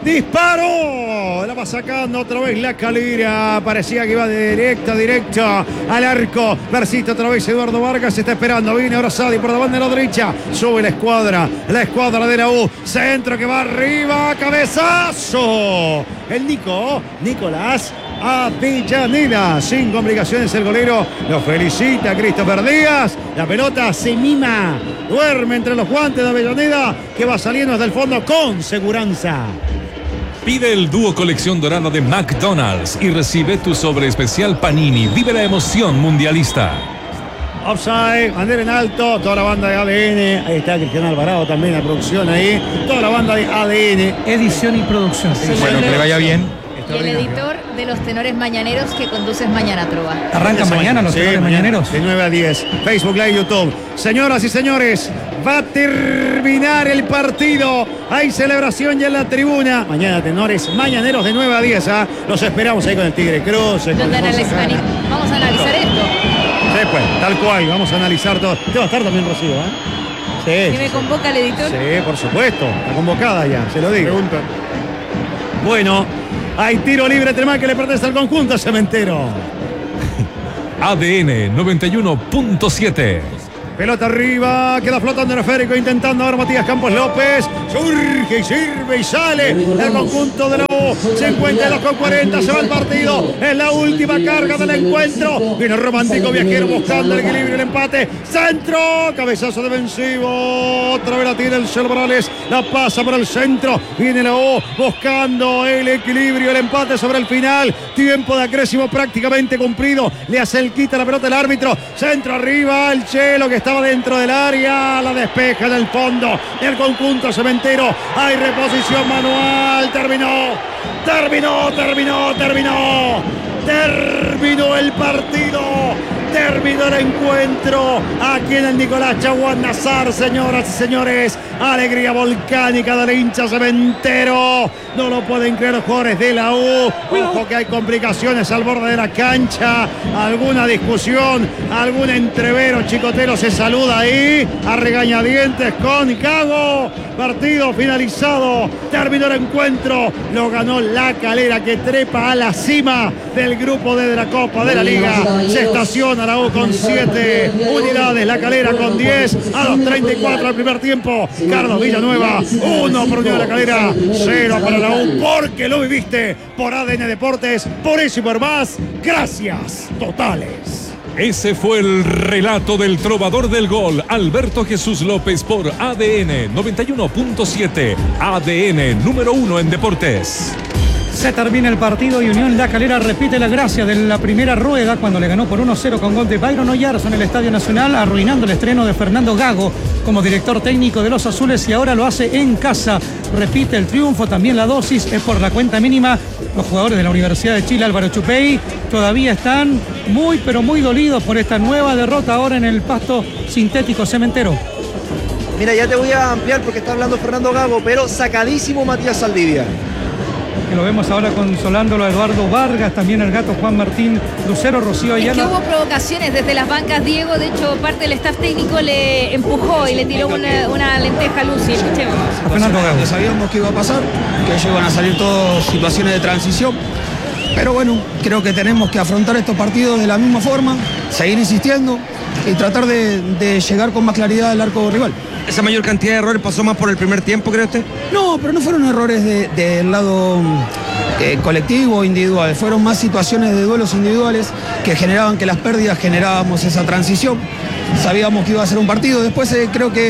B: Disparo, la va sacando otra vez La Calera. Parecía que iba de directa, directa al arco. Persiste otra vez Eduardo Vargas, se está esperando. Viene ahora Sadi por la banda de la derecha. Sube la escuadra, la escuadra de la U. Centro que va arriba, cabezazo. El Nico, Nicolás Avellaneda. Sin complicaciones el golero. Lo felicita Christopher Díaz. La pelota se mima. Duerme entre los guantes de Avellaneda, que va saliendo desde el fondo con seguranza.
A: Pide el dúo colección dorada de McDonald's y recibe tu sobre especial Panini. Vive la emoción mundialista.
B: Offside, bandera en alto, toda la banda de A D N. Ahí está Cristian Alvarado también, la producción ahí. Toda la banda de A D N.
F: Edición y producción.
E: Sí, bueno, que le vaya bien.
C: Y el editor de los tenores mañaneros que conduces mañana, Trova.
F: Arrancan mañana los
B: sí,
F: tenores
B: mañana,
F: mañaneros.
B: De nueve a diez. Facebook Live, YouTube. Señoras y señores, va a terminar el partido. Hay celebración ya en la tribuna. Mañana tenores mañaneros de nueve a diez. ¿eh? Los esperamos ahí con el Tigre Cruz.
C: Donde analizan- Vamos a analizar esto.
B: Sí, pues, tal cual. Vamos a analizar todo. Te va a estar también Rocío, ¿eh? Sí.
C: ¿Y me convoca el editor?
B: Sí, por supuesto. Está convocada ya, se lo digo. Pregunta. Bueno, hay tiro libre Tremán que le pertenece al conjunto Cementero.
A: A D N noventa y uno punto siete.
B: Pelota arriba, queda flotando el esférico, intentando ahora Matías Campos López. Surge y sirve y sale el conjunto de la U. cincuenta y dos con cuarenta, se va el partido. Es la última carga del encuentro. Viene Romántico Viajero buscando el equilibrio, el empate. Centro, cabezazo defensivo. Otra vez la tira el Celo Morales. La pasa por el centro. Viene la U buscando el equilibrio, el empate sobre el final. Tiempo de acrésimo prácticamente cumplido. Le hace el quita la pelota el árbitro. Centro arriba, el Chelo que estaba dentro del área, la despeja en el fondo del conjunto Cementero. Hay reposición manual, terminó, terminó, terminó, terminó, terminó el partido, terminó el encuentro aquí en el Nicolás Chaguán Nazar, señoras y señores. Alegría volcánica del hincha Cementero. No lo pueden creer los jugadores de la U. Ojo que hay complicaciones al borde de la cancha. Alguna discusión, algún entrevero chicotero se saluda ahí. A regañadientes con Gago. Partido finalizado. Terminó el encuentro. Lo ganó La Calera que trepa a la cima del grupo D de la Copa de la Liga. Se estaciona la U con siete unidades. La Calera con diez. A los treinta y cuatro del primer tiempo. Carlos Villanueva, uno por Unión de La Calera, cero para la U, porque lo viviste por A D N Deportes, por eso y por más, gracias totales.
A: Ese fue el relato del trovador del gol, Alberto Jesús López, por A D N noventa y uno punto siete, A D N número uno en deportes.
F: Se termina el partido y Unión La Calera repite la gracia de la primera rueda cuando le ganó por uno cero con gol de Byron Oyarzo en el Estadio Nacional, arruinando el estreno de Fernando Gago como director técnico de los azules, y ahora lo hace en casa. Repite el triunfo, también la dosis es por la cuenta mínima. Los jugadores de la Universidad de Chile, Álvaro Chupey, todavía están muy pero muy dolidos por esta nueva derrota ahora en el pasto sintético Cementero.
D: Mira, ya te voy a ampliar porque está hablando Fernando Gago, pero sacadísimo Matías Saldivia.
F: Que lo vemos ahora consolándolo a Eduardo Vargas, también el gato Juan Martín Lucero, Rocío
C: Es
F: Ayala.
C: que hubo provocaciones desde las bancas, Diego. De hecho, parte del staff técnico le empujó y le tiró una, una lenteja a Lucy. Escuchemos.
F: A Fernando Gago.
J: Ya sabíamos que iba a pasar, que ellos iban a salir todas situaciones de transición. Pero bueno, creo que tenemos que afrontar estos partidos de la misma forma, seguir insistiendo y tratar de, de llegar con más claridad al arco rival.
K: ¿Esa mayor cantidad de errores pasó más por el primer tiempo, cree usted?
J: No, pero no fueron errores del de, de lado eh, colectivo o individual, fueron más situaciones de duelos individuales que generaban que las pérdidas generábamos esa transición. Sabíamos que iba a ser un partido, después eh, creo que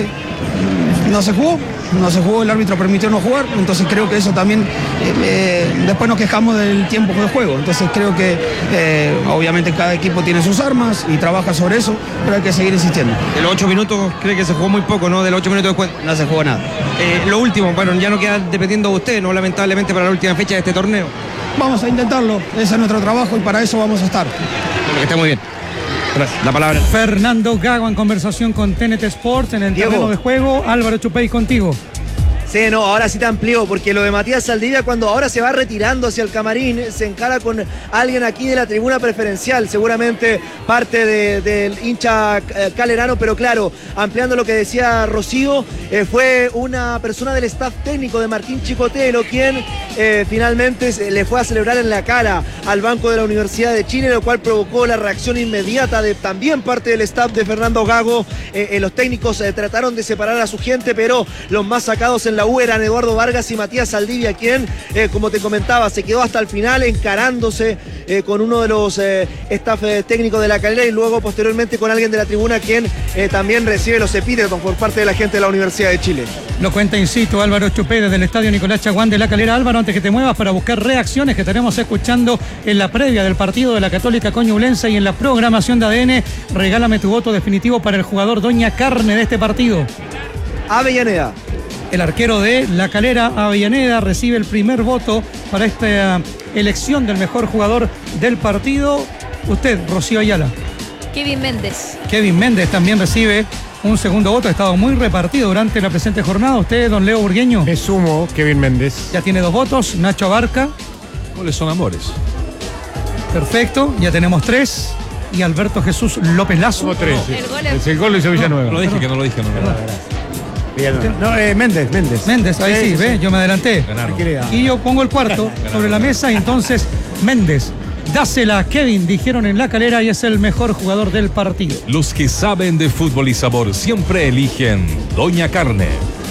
J: mm, no se jugó, no se jugó, el árbitro permitió no jugar, entonces creo que eso también, eh, eh, después nos quejamos del tiempo de juego, entonces creo que eh, obviamente cada equipo tiene sus armas y trabaja sobre eso, pero hay que seguir insistiendo.
K: De los ocho minutos cree que se jugó muy poco, ¿no? De los ocho minutos después.
J: No se jugó nada.
K: Eh, lo último, bueno, ya no queda dependiendo de usted, ¿no? Lamentablemente para la última fecha de este torneo.
J: Vamos a intentarlo, ese es nuestro trabajo y para eso vamos a estar.
K: Bueno, que esté muy bien. Gracias. La palabra.
F: Fernando Gago en conversación con T N T Sports en el
D: Diego.
F: terreno de juego. Álvaro Chupey contigo.
D: Sí, no, ahora sí te amplió, porque lo de Matías Saldivia, cuando ahora se va retirando hacia el camarín, se encara con alguien aquí de la tribuna preferencial, seguramente parte de, del hincha eh, calerano, pero claro, ampliando lo que decía Rocío, eh, fue una persona del staff técnico de Martín Chicotelo quien eh, finalmente se, le fue a celebrar en la cara al banco de la Universidad de Chile, lo cual provocó la reacción inmediata de también parte del staff de Fernando Gago. Eh, eh, los técnicos eh, trataron de separar a su gente, pero los más sacados en en la U eran Eduardo Vargas y Matías Saldivia, quien, eh, como te comentaba, se quedó hasta el final encarándose eh, con uno de los eh, staff eh, técnicos de La Calera y luego posteriormente con alguien de la tribuna, quien eh, también recibe los epítetos por parte de la gente de la Universidad de Chile.
F: Lo cuenta in situ Álvaro Chupé desde el estadio Nicolás Chaguán de La Calera. Álvaro, antes que te muevas para buscar reacciones que tenemos escuchando en la previa del partido de la Católica Coñublense y en la programación de A D N, regálame tu voto definitivo para el jugador Doña Carne de este partido.
D: Avellaneda.
F: El arquero de La Calera, Avellaneda, recibe el primer voto para esta elección del mejor jugador del partido. Usted, Rocío Ayala.
C: Kevin Méndez.
F: Kevin Méndez también recibe un segundo voto. Ha estado muy repartido durante la presente jornada. Usted, don Leo Burgueño.
E: Me sumo, Kevin Méndez.
F: Ya tiene dos votos. Nacho Abarca.
A: ¿Cuáles son amores?
F: Perfecto, ya tenemos tres. Y Alberto Jesús López Lazo.
E: No, tres.
C: El
E: Sí.
C: gol es-
E: El gol lo hizo Villanueva.
A: No lo dije, que no lo dije. No, no.
B: No, eh, Méndez, Méndez.
F: Méndez, ahí sí,
B: Sí,
F: ve,
B: sí.
F: yo me adelanté.
A: Ganaron.
B: Tranquilidad.
F: Y yo pongo el cuarto sobre la mesa y entonces Méndez. Dásela a Kevin, dijeron en La Calera, y es el mejor jugador del partido.
A: Los que saben de fútbol y sabor siempre eligen Doña Carne.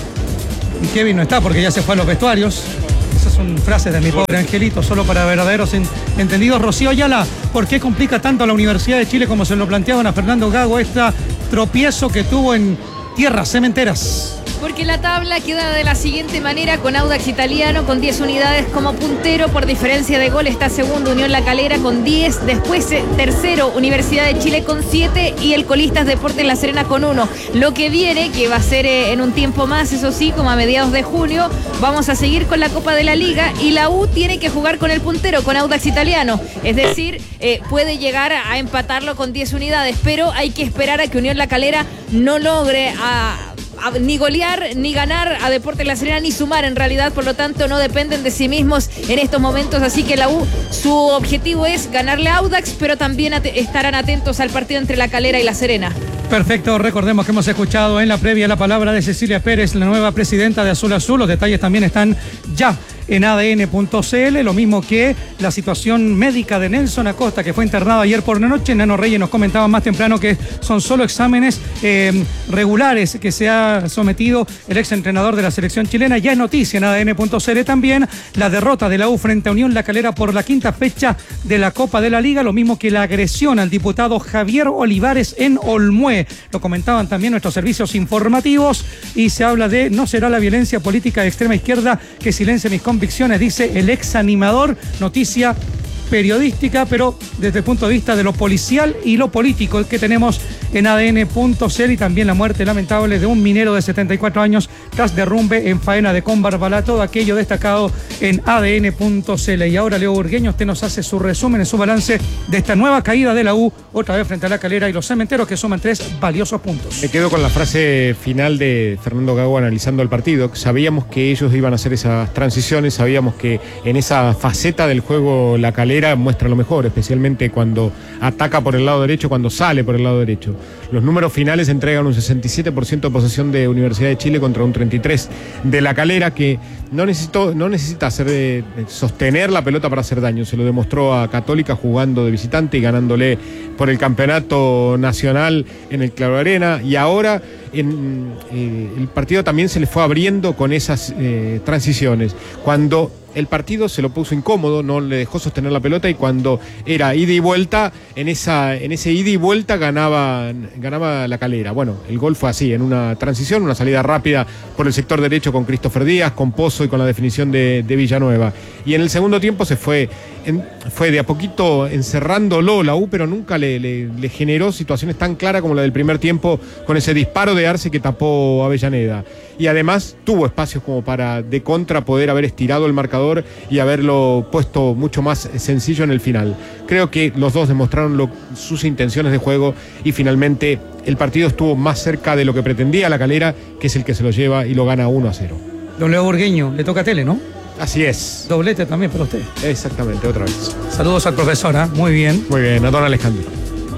F: Y Kevin no está porque ya se fue a los vestuarios. Esas son frases de mi pobre angelito, solo para verdaderos en- entendidos. Rocío Ayala, ¿por qué complica tanto a la Universidad de Chile como se lo planteaban a Fernando Gago este tropiezo que tuvo en tierras cementeras?
C: Porque la tabla queda de la siguiente manera, con Audax Italiano con diez unidades como puntero, por diferencia de gol está segundo Unión La Calera con diez, después eh, tercero Universidad de Chile con siete y el colistas Deportes La Serena con uno. Lo que viene, que va a ser eh, en un tiempo más, eso sí, como a mediados de junio, vamos a seguir con la Copa de la Liga y la U tiene que jugar con el puntero, con Audax Italiano, es decir, eh, puede llegar a empatarlo con diez unidades, pero hay que esperar a que Unión La Calera no logre a... A, ni golear, ni ganar a Deportes La Serena, ni sumar en realidad, por lo tanto no dependen de sí mismos en estos momentos, así que la U, su objetivo es ganarle a Audax, pero también at- estarán atentos al partido entre La Calera y La Serena.
F: Perfecto, recordemos que hemos escuchado en la previa la palabra de Cecilia Pérez, la nueva presidenta de Azul Azul. Los detalles también están ya en A D N punto C L, lo mismo que la situación médica de Nelson Acosta, que fue internado ayer por la noche. Nano Reyes nos comentaba más temprano que son solo exámenes eh, regulares que se ha sometido el ex entrenador de la selección chilena. Ya es noticia en A D N punto C L también la derrota de la U frente a Unión La Calera por la quinta fecha de la Copa de la Liga, lo mismo que la agresión al diputado Javier Olivares en Olmué. Lo comentaban también nuestros servicios informativos y se habla de no será la violencia política de extrema izquierda que silencia mis convicciones, dice el ex animador. Noticia periodística, pero desde el punto de vista de lo policial y lo político que tenemos en A D N punto C L, y también la muerte lamentable de un minero de setenta y cuatro años tras derrumbe en faena de Combarbalá. Todo aquello destacado en A D N punto C L. Y ahora Leo Burgueño, usted nos hace su resumen, su balance de esta nueva caída de la U, otra vez frente a La Calera y los Cementeros, que suman tres valiosos puntos.
E: Me quedo con la frase final de Fernando Gago analizando el partido. Sabíamos que ellos iban a hacer esas transiciones, sabíamos que en esa faceta del juego La Calera muestra lo mejor, especialmente cuando ataca por el lado derecho, cuando sale por el lado derecho. Los números finales entregan un sesenta y siete por ciento de posesión de Universidad de Chile contra un treinta y tres por ciento de La Calera, que no necesitó, no necesita hacer de, de sostener la pelota para hacer daño. Se lo demostró a Católica jugando de visitante y ganándole por el campeonato nacional en el Claro Arena, y ahora en, eh, el partido también se le fue abriendo con esas eh, transiciones. Cuando el partido se lo puso incómodo, no le dejó sostener la pelota, y cuando era ida y vuelta, en esa en ese ida y vuelta ganaba, ganaba La Calera. Bueno, el gol fue así, en una transición, una salida rápida por el sector derecho con Christopher Díaz, con Pozo y con la definición de, de Villanueva. Y en el segundo tiempo se fue, en, fue de a poquito encerrándolo la U, pero nunca le, le, le generó situaciones tan claras como la del primer tiempo, con ese disparo de Arce que tapó Avellaneda. Y además tuvo espacios como para de contra poder haber estirado el marcador y haberlo puesto mucho más sencillo en el final. Creo que los dos demostraron lo, sus intenciones de juego, y finalmente el partido estuvo más cerca de lo que pretendía La Calera, que es el que se lo lleva y lo gana uno a cero.
F: Don Leo Burgueño, le toca tele, ¿no?
E: Así es.
F: Doblete también para usted.
E: Exactamente, otra vez.
F: Saludos al profesor, ¿eh? Muy bien.
E: Muy bien, a don Alejandro.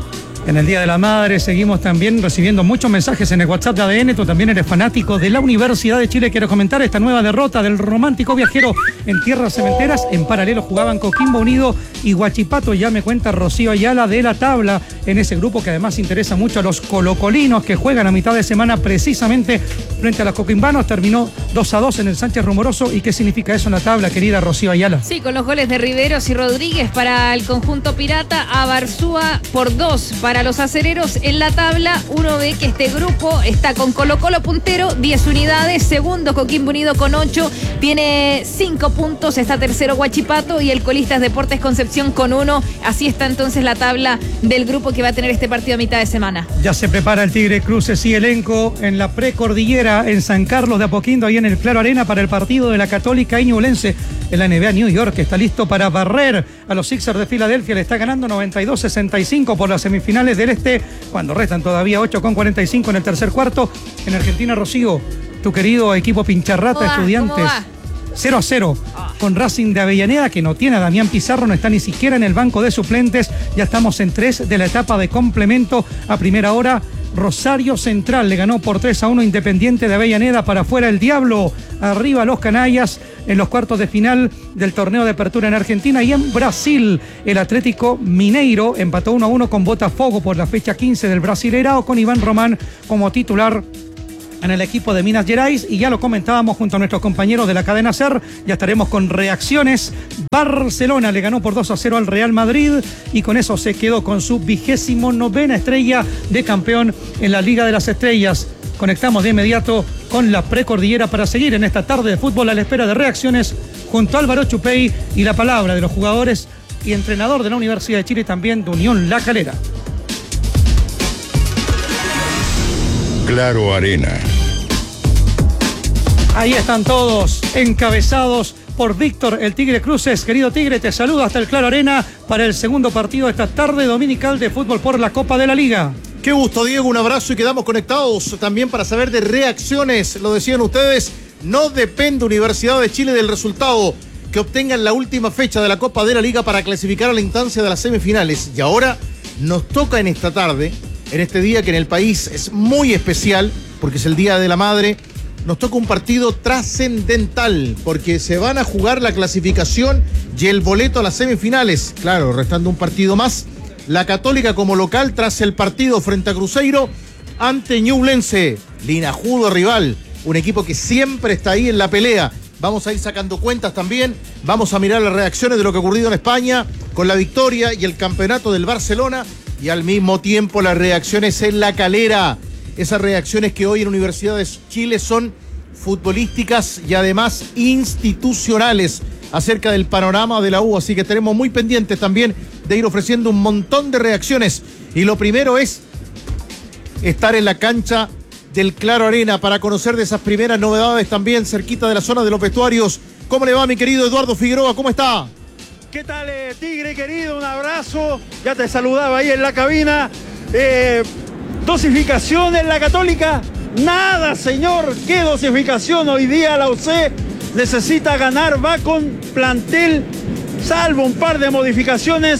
F: En el Día de la Madre seguimos también recibiendo muchos mensajes en el WhatsApp de A D N. Tú también eres fanático de la Universidad de Chile. Quiero comentar esta nueva derrota del romántico viajero en tierras cementeras. En paralelo jugaban Coquimbo Unido y Huachipato. Ya me cuenta Rocío Ayala de la tabla en ese grupo que además interesa mucho a los colocolinos que juegan a mitad de semana precisamente frente a los coquimbanos. Terminó dos a dos en el Sánchez Rumoroso. ¿Y qué significa eso en la tabla, querida Rocío Ayala?
C: Sí, con los goles de Riveros y Rodríguez para el conjunto pirata, a Barzúa por dos para los acereros. En la tabla uno ve que este grupo está con Colo Colo puntero, diez unidades, segundo Coquimbo Unido con ocho, tiene cinco puntos, está tercero Huachipato y el colista es Deportes Concepción con uno. Así está entonces la tabla del grupo que va a tener este partido a mitad de semana.
F: Ya se prepara el Tigre Cruces y elenco en la precordillera en San Carlos de Apoquindo, ahí en el Claro Arena, para el partido de la Católica y Ñublense en la N B A New York, que está listo para barrer a los Sixers de Filadelfia. Le está ganando noventa y dos a sesenta y cinco por las semifinales del Este, cuando restan todavía ocho con cuarenta y cinco en el tercer cuarto. En Argentina, Rocío, tu querido equipo Pincharrata Estudiantes, cero a cero con Racing de Avellaneda, que no tiene a Damián Pizarro, no está ni siquiera en el banco de suplentes. Ya estamos en tres de la etapa de complemento. A primera hora, Rosario Central le ganó por tres a uno Independiente de Avellaneda. Para afuera el Diablo, arriba los Canallas en los cuartos de final del torneo de apertura en Argentina. Y en Brasil, el Atlético Mineiro empató uno a uno con Botafogo por la fecha quince del Brasileirao, con Iván Román como titular en el equipo de Minas Gerais. Y ya lo comentábamos junto a nuestros compañeros de la cadena SER, ya estaremos con reacciones. Barcelona le ganó por dos a cero al Real Madrid y con eso se quedó con su vigésimo novena estrella de campeón en la Liga de las Estrellas. Conectamos de inmediato con la precordillera para seguir en esta tarde de fútbol a la espera de reacciones junto a Álvaro Chupey y la palabra de los jugadores y entrenador de la Universidad de Chile, también de Unión La Calera.
L: Claro Arena.
F: Ahí están todos encabezados por Víctor el Tigre Cruces. Querido Tigre, te saludo hasta el Claro Arena para el segundo partido de esta tarde dominical de fútbol por la Copa de la Liga.
M: Qué gusto, Diego, un abrazo y quedamos conectados también para saber de reacciones. Lo decían ustedes, no depende Universidad de Chile del resultado que obtenga en la última fecha de la Copa de la Liga para clasificar a la instancia de las semifinales. Y ahora nos toca en esta tarde, en este día que en el país es muy especial, porque es el Día de la Madre, nos toca un partido trascendental, porque se van a jugar la clasificación y el boleto a las semifinales. Claro, restando un partido más. La Católica como local tras el partido frente a Cruzeiro ante Ñublense, linajudo rival, un equipo que siempre está ahí en la pelea. Vamos a ir sacando cuentas también, vamos a mirar las reacciones de lo que ha ocurrido en España con la victoria y el campeonato del Barcelona y al mismo tiempo las reacciones en La Calera. Esas reacciones que hoy en Universidad de Chile son futbolísticas y además institucionales acerca del panorama de la U, así que tenemos muy pendientes también de ir ofreciendo un montón de reacciones. Y lo primero es estar en la cancha del Claro Arena para conocer de esas primeras novedades también cerquita de la zona de los vestuarios. ¿Cómo le va, mi querido Eduardo Figueroa? ¿Cómo está?
B: ¿Qué tal, eh, Tigre querido? Un abrazo. Ya te saludaba ahí en la cabina. Eh, ¿Dosificación en la Católica? Nada, señor. ¿Qué dosificación? Hoy día la U C necesita ganar, va con plantel, salvo un par de modificaciones,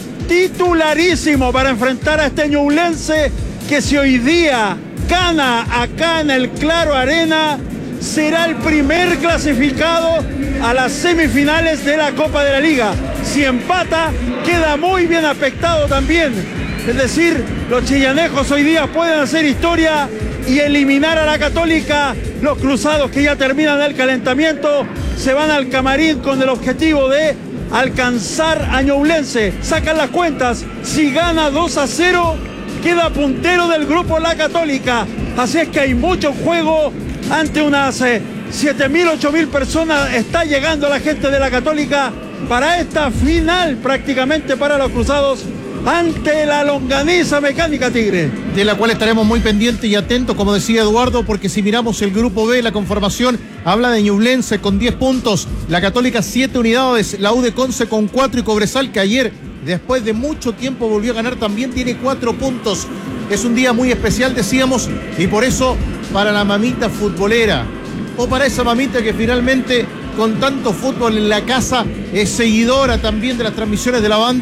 B: titularísimo para enfrentar a este Ñublense, que si hoy día gana acá en el Claro Arena, será el primer clasificado a las semifinales de la Copa de la Liga. Si empata, queda muy bien aspectado también. Es decir, los chillanejos hoy día pueden hacer historia y eliminar a la Católica. Los cruzados, que ya terminan el calentamiento, se van al camarín con el objetivo de alcanzar a Ñublense. Sacan las cuentas, si gana dos a cero, queda puntero del grupo la Católica. Así es que hay mucho juego ante unas eh, siete mil, ocho mil personas. Está llegando la gente de la Católica para esta final prácticamente para los cruzados ante la longaniza Mecánica, Tigre.
M: De la cual estaremos muy pendientes y atentos, como decía Eduardo, porque si miramos el grupo B, la conformación habla de Ñublense con diez puntos, la Católica siete unidades, la U de Conce con cuatro y Cobresal, que ayer, después de mucho tiempo, volvió a ganar, también tiene cuatro puntos. Es un día muy especial, decíamos, y por eso para la mamita futbolera, o para esa mamita que finalmente, con tanto fútbol en la casa, es seguidora también de las transmisiones de la banda,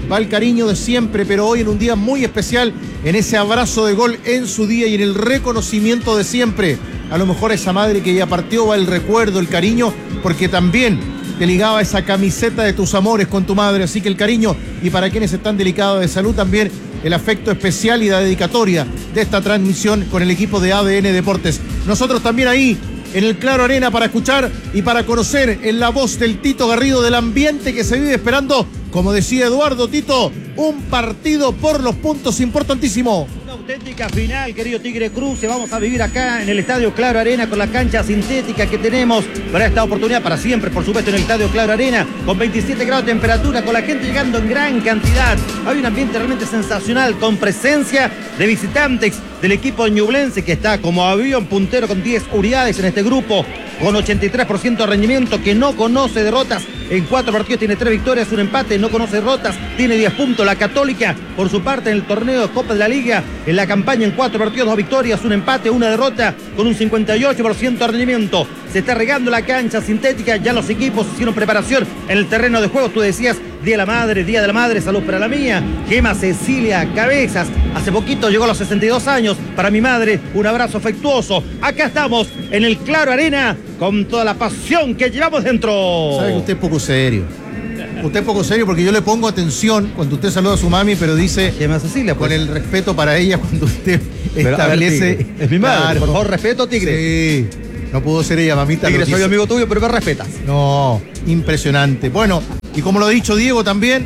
M: va el cariño de siempre, pero hoy en un día muy especial, en ese abrazo de gol en su día y en el reconocimiento de siempre. A lo mejor a esa madre que ya partió va el recuerdo, el cariño, porque también te ligaba esa camiseta de tus amores con tu madre, así que el cariño, y para quienes están delicados de salud también, el afecto especial y la dedicatoria de esta transmisión con el equipo de A D N Deportes. Nosotros también ahí, en el Claro Arena, para escuchar y para conocer en la voz del Tito Garrido del ambiente que se vive esperando, como decía Eduardo, Tito, un partido por los puntos importantísimo.
L: Una auténtica final, querido Tigre Cruz, que vamos a vivir acá en el Estadio Claro Arena con la cancha sintética que tenemos para esta oportunidad, para siempre, por supuesto, en el Estadio Claro Arena, con veintisiete grados de temperatura, con la gente llegando en gran cantidad. Hay un ambiente realmente sensacional, con presencia de visitantes del equipo ñublense, que está como avión puntero con diez unidades en este grupo, con ochenta y tres por ciento de rendimiento, que no conoce derrotas. En cuatro partidos tiene tres victorias, un empate, no conoce derrotas, tiene diez puntos. La Católica, por su parte, en el torneo de Copa de la Liga, en la campaña en cuatro partidos, dos victorias, un empate, una derrota, con un cincuenta y ocho por ciento de rendimiento. Se está regando la cancha sintética, ya los equipos hicieron preparación en el terreno de juego. Tú decías, Día de la Madre, Día de la Madre, salud para la mía. Gema Cecilia Cabezas, hace poquito llegó a los sesenta y dos años. Para mi madre, un abrazo afectuoso. Acá estamos en el Claro Arena con toda la pasión que llevamos dentro.
M: Sabe que usted es poco serio. Usted es poco serio porque yo le pongo atención cuando usted saluda a su mami, pero dice
L: Gema Cecilia, pues,
M: con el respeto para ella cuando usted
L: pero,
M: establece.
L: Ver, es mi madre, claro, por favor, respeto, Tigre.
M: Sí, no pudo ser ella, mamita.
L: Tigre, soy amigo tuyo, pero me respetas.
M: No, impresionante. Bueno, y como lo ha dicho Diego también,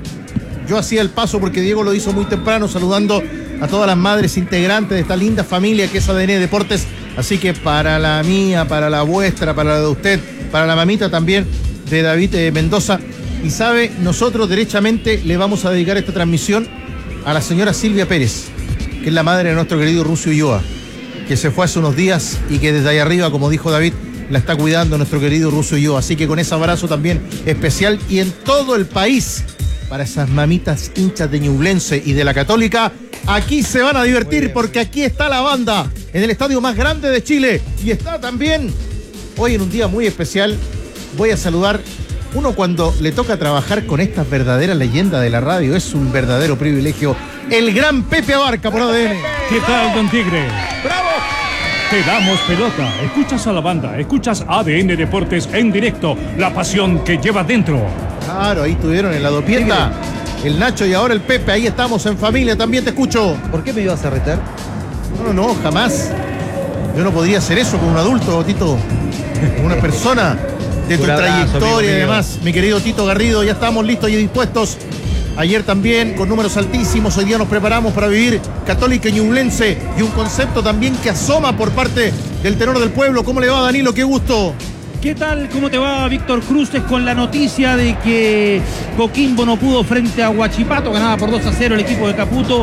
M: yo hacía el paso porque Diego lo hizo muy temprano, saludando a todas las madres integrantes de esta linda familia que es A D N Deportes. Así que para la mía, para la vuestra, para la de usted, para la mamita también de David eh, Mendoza. Y sabe, nosotros derechamente le vamos a dedicar esta transmisión a la señora Silvia Pérez, que es la madre de nuestro querido Rucio Ulloa, que se fue hace unos días y que desde ahí arriba, como dijo David, la está cuidando nuestro querido Rucio Ulloa. Así que con ese abrazo también especial y en todo el país, para esas mamitas hinchas de Ñublense y de la Católica, aquí se van a divertir porque aquí está la banda en el estadio más grande de Chile y está también hoy en un día muy especial. Voy a saludar, uno cuando le toca trabajar con estas verdaderas leyendas de la radio, es un verdadero privilegio, el gran Pepe Abarca por A D N.
N: ¿Qué tal, don Tigre?
M: ¡Bravo!
N: Te damos pelota, escuchas a la banda, escuchas A D N Deportes en directo, la pasión que lleva dentro.
M: Claro, ahí estuvieron en la dopieta el Nacho y ahora el Pepe, ahí estamos en familia, también te escucho.
L: ¿Por qué me ibas a retar?
M: No, no, jamás. Yo no podría hacer eso con un adulto, Tito, con una persona de tu abrazo, trayectoria y demás. Mi querido Tito Garrido, ya estamos listos y dispuestos. Ayer también con números altísimos, hoy día nos preparamos para vivir Católica y Ñublense y un concepto también que asoma por parte del tenor del pueblo. ¿Cómo le va, Danilo? Qué gusto.
O: ¿Qué tal? ¿Cómo te va, Víctor Cruces? Con la noticia de que Coquimbo no pudo frente a Huachipato, ganaba por dos a cero el equipo de Caputo,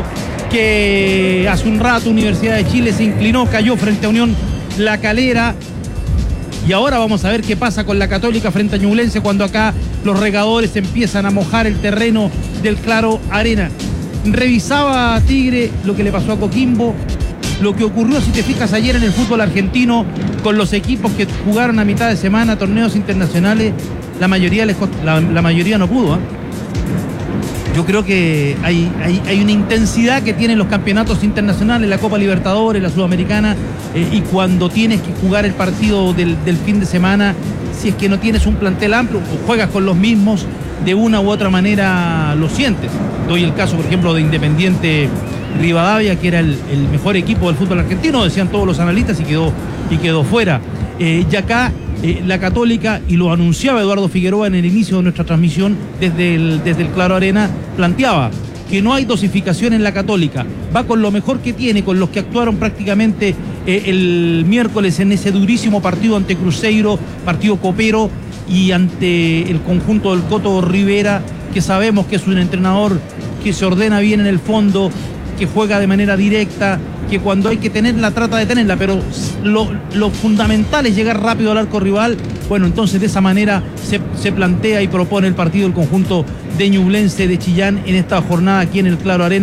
O: que hace un rato Universidad de Chile se inclinó, cayó frente a Unión La Calera. Y ahora vamos a ver qué pasa con la Católica frente a Ñublense cuando acá los regadores empiezan a mojar el terreno del Claro Arena. Revisaba, Tigre, lo que le pasó a Coquimbo, lo que ocurrió, si te fijas, ayer en el fútbol argentino con los equipos que jugaron a mitad de semana torneos internacionales. La mayoría, les, la, la mayoría no pudo, ¿eh? Yo creo que hay, hay, hay una intensidad que tienen los campeonatos internacionales, la Copa Libertadores, la Sudamericana, eh, y cuando tienes que jugar el partido del, del fin de semana, si es que no tienes un plantel amplio o juegas con los mismos, de una u otra manera lo sientes. Doy el caso, por ejemplo, de Independiente Rivadavia, que era el, el mejor equipo del fútbol argentino, decían todos los analistas, y quedó, y quedó fuera. Eh, y acá eh, la Católica, y lo anunciaba Eduardo Figueroa en el inicio de nuestra transmisión desde el, desde el Claro Arena, planteaba que no hay dosificación en la Católica, va con lo mejor que tiene, con los que actuaron prácticamente eh, el miércoles en ese durísimo partido ante Cruzeiro, partido copero, y ante el conjunto del Coto Rivera, que sabemos que es un entrenador que se ordena bien en el fondo, que juega de manera directa, que cuando hay que tenerla trata de tenerla, pero lo, lo fundamental es llegar rápido al arco rival. Bueno, entonces de esa manera se, se plantea y propone el partido el conjunto de Ñublense de Chillán en esta jornada aquí en el Claro Arena,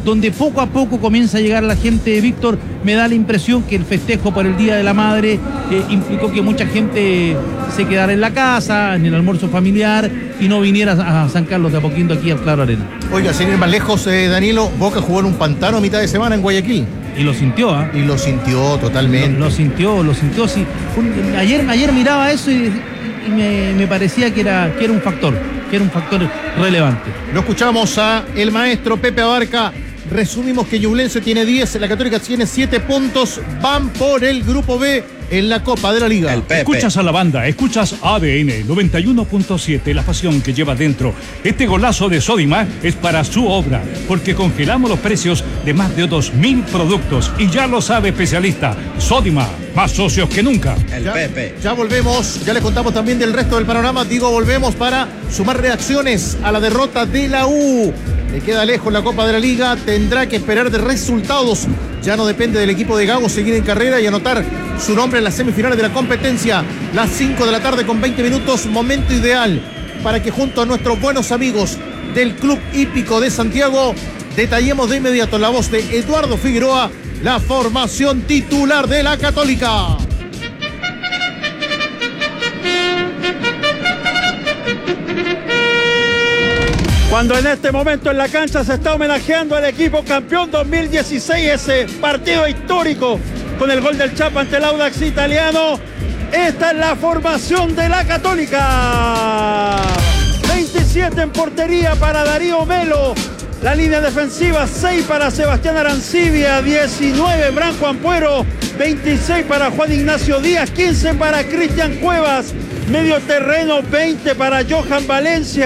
O: donde poco a poco comienza a llegar la gente. Víctor, me da la impresión que el festejo por el Día de la Madre eh, implicó que mucha gente se quedara en la casa, en el almuerzo familiar, y no viniera a San Carlos de Apoquindo aquí al Claro Arena.
M: Oiga, sin ir más lejos, eh, Danilo, Boca jugó en un pantano a mitad de semana en Guayaquil.
O: Y lo sintió, ¿ah?
M: ¿eh? Y lo sintió totalmente.
O: Lo, lo sintió, lo sintió, sí. Un, ayer, ayer miraba eso y, y me, me parecía que era, que era un factor, que era un factor relevante.
M: Lo escuchamos a el maestro Pepe Abarca. Resumimos que Ñublense tiene diez, la Católica tiene siete puntos, van por el grupo B en la Copa de la Liga.
N: Escuchas a la banda, escuchas A D N noventa y uno punto siete, la pasión que lleva dentro. Este golazo de Sodimac es para su obra, porque congelamos los precios de más de dos mil productos. Y ya lo sabe especialista, Sodimac, más socios que nunca.
M: El ya, Pepe. Ya volvemos, ya les contamos también del resto del panorama. Digo, volvemos para sumar reacciones a la derrota de la U. Le queda lejos la Copa de la Liga, tendrá que esperar de resultados. Ya no depende del equipo de Gago seguir en carrera y anotar su nombre en las semifinales de la competencia. Las cinco de la tarde con veinte minutos, momento ideal para que junto a nuestros buenos amigos del Club Hípico de Santiago detallemos de inmediato en la voz de Eduardo Figueroa la formación titular de la Católica.
P: Cuando en este momento en la cancha se está homenajeando al equipo campeón dos mil dieciséis, ese partido histórico con el gol del Chapa ante el Audax italiano. Esta es la formación de la Católica. veintisiete en portería para Darío Melo. La línea defensiva, seis para Sebastián Arancibia, diecinueve Branco Ampuero, veintiséis para Juan Ignacio Díaz, quince para Cristian Cuevas. Medio terreno, veinte para Johan Valencia.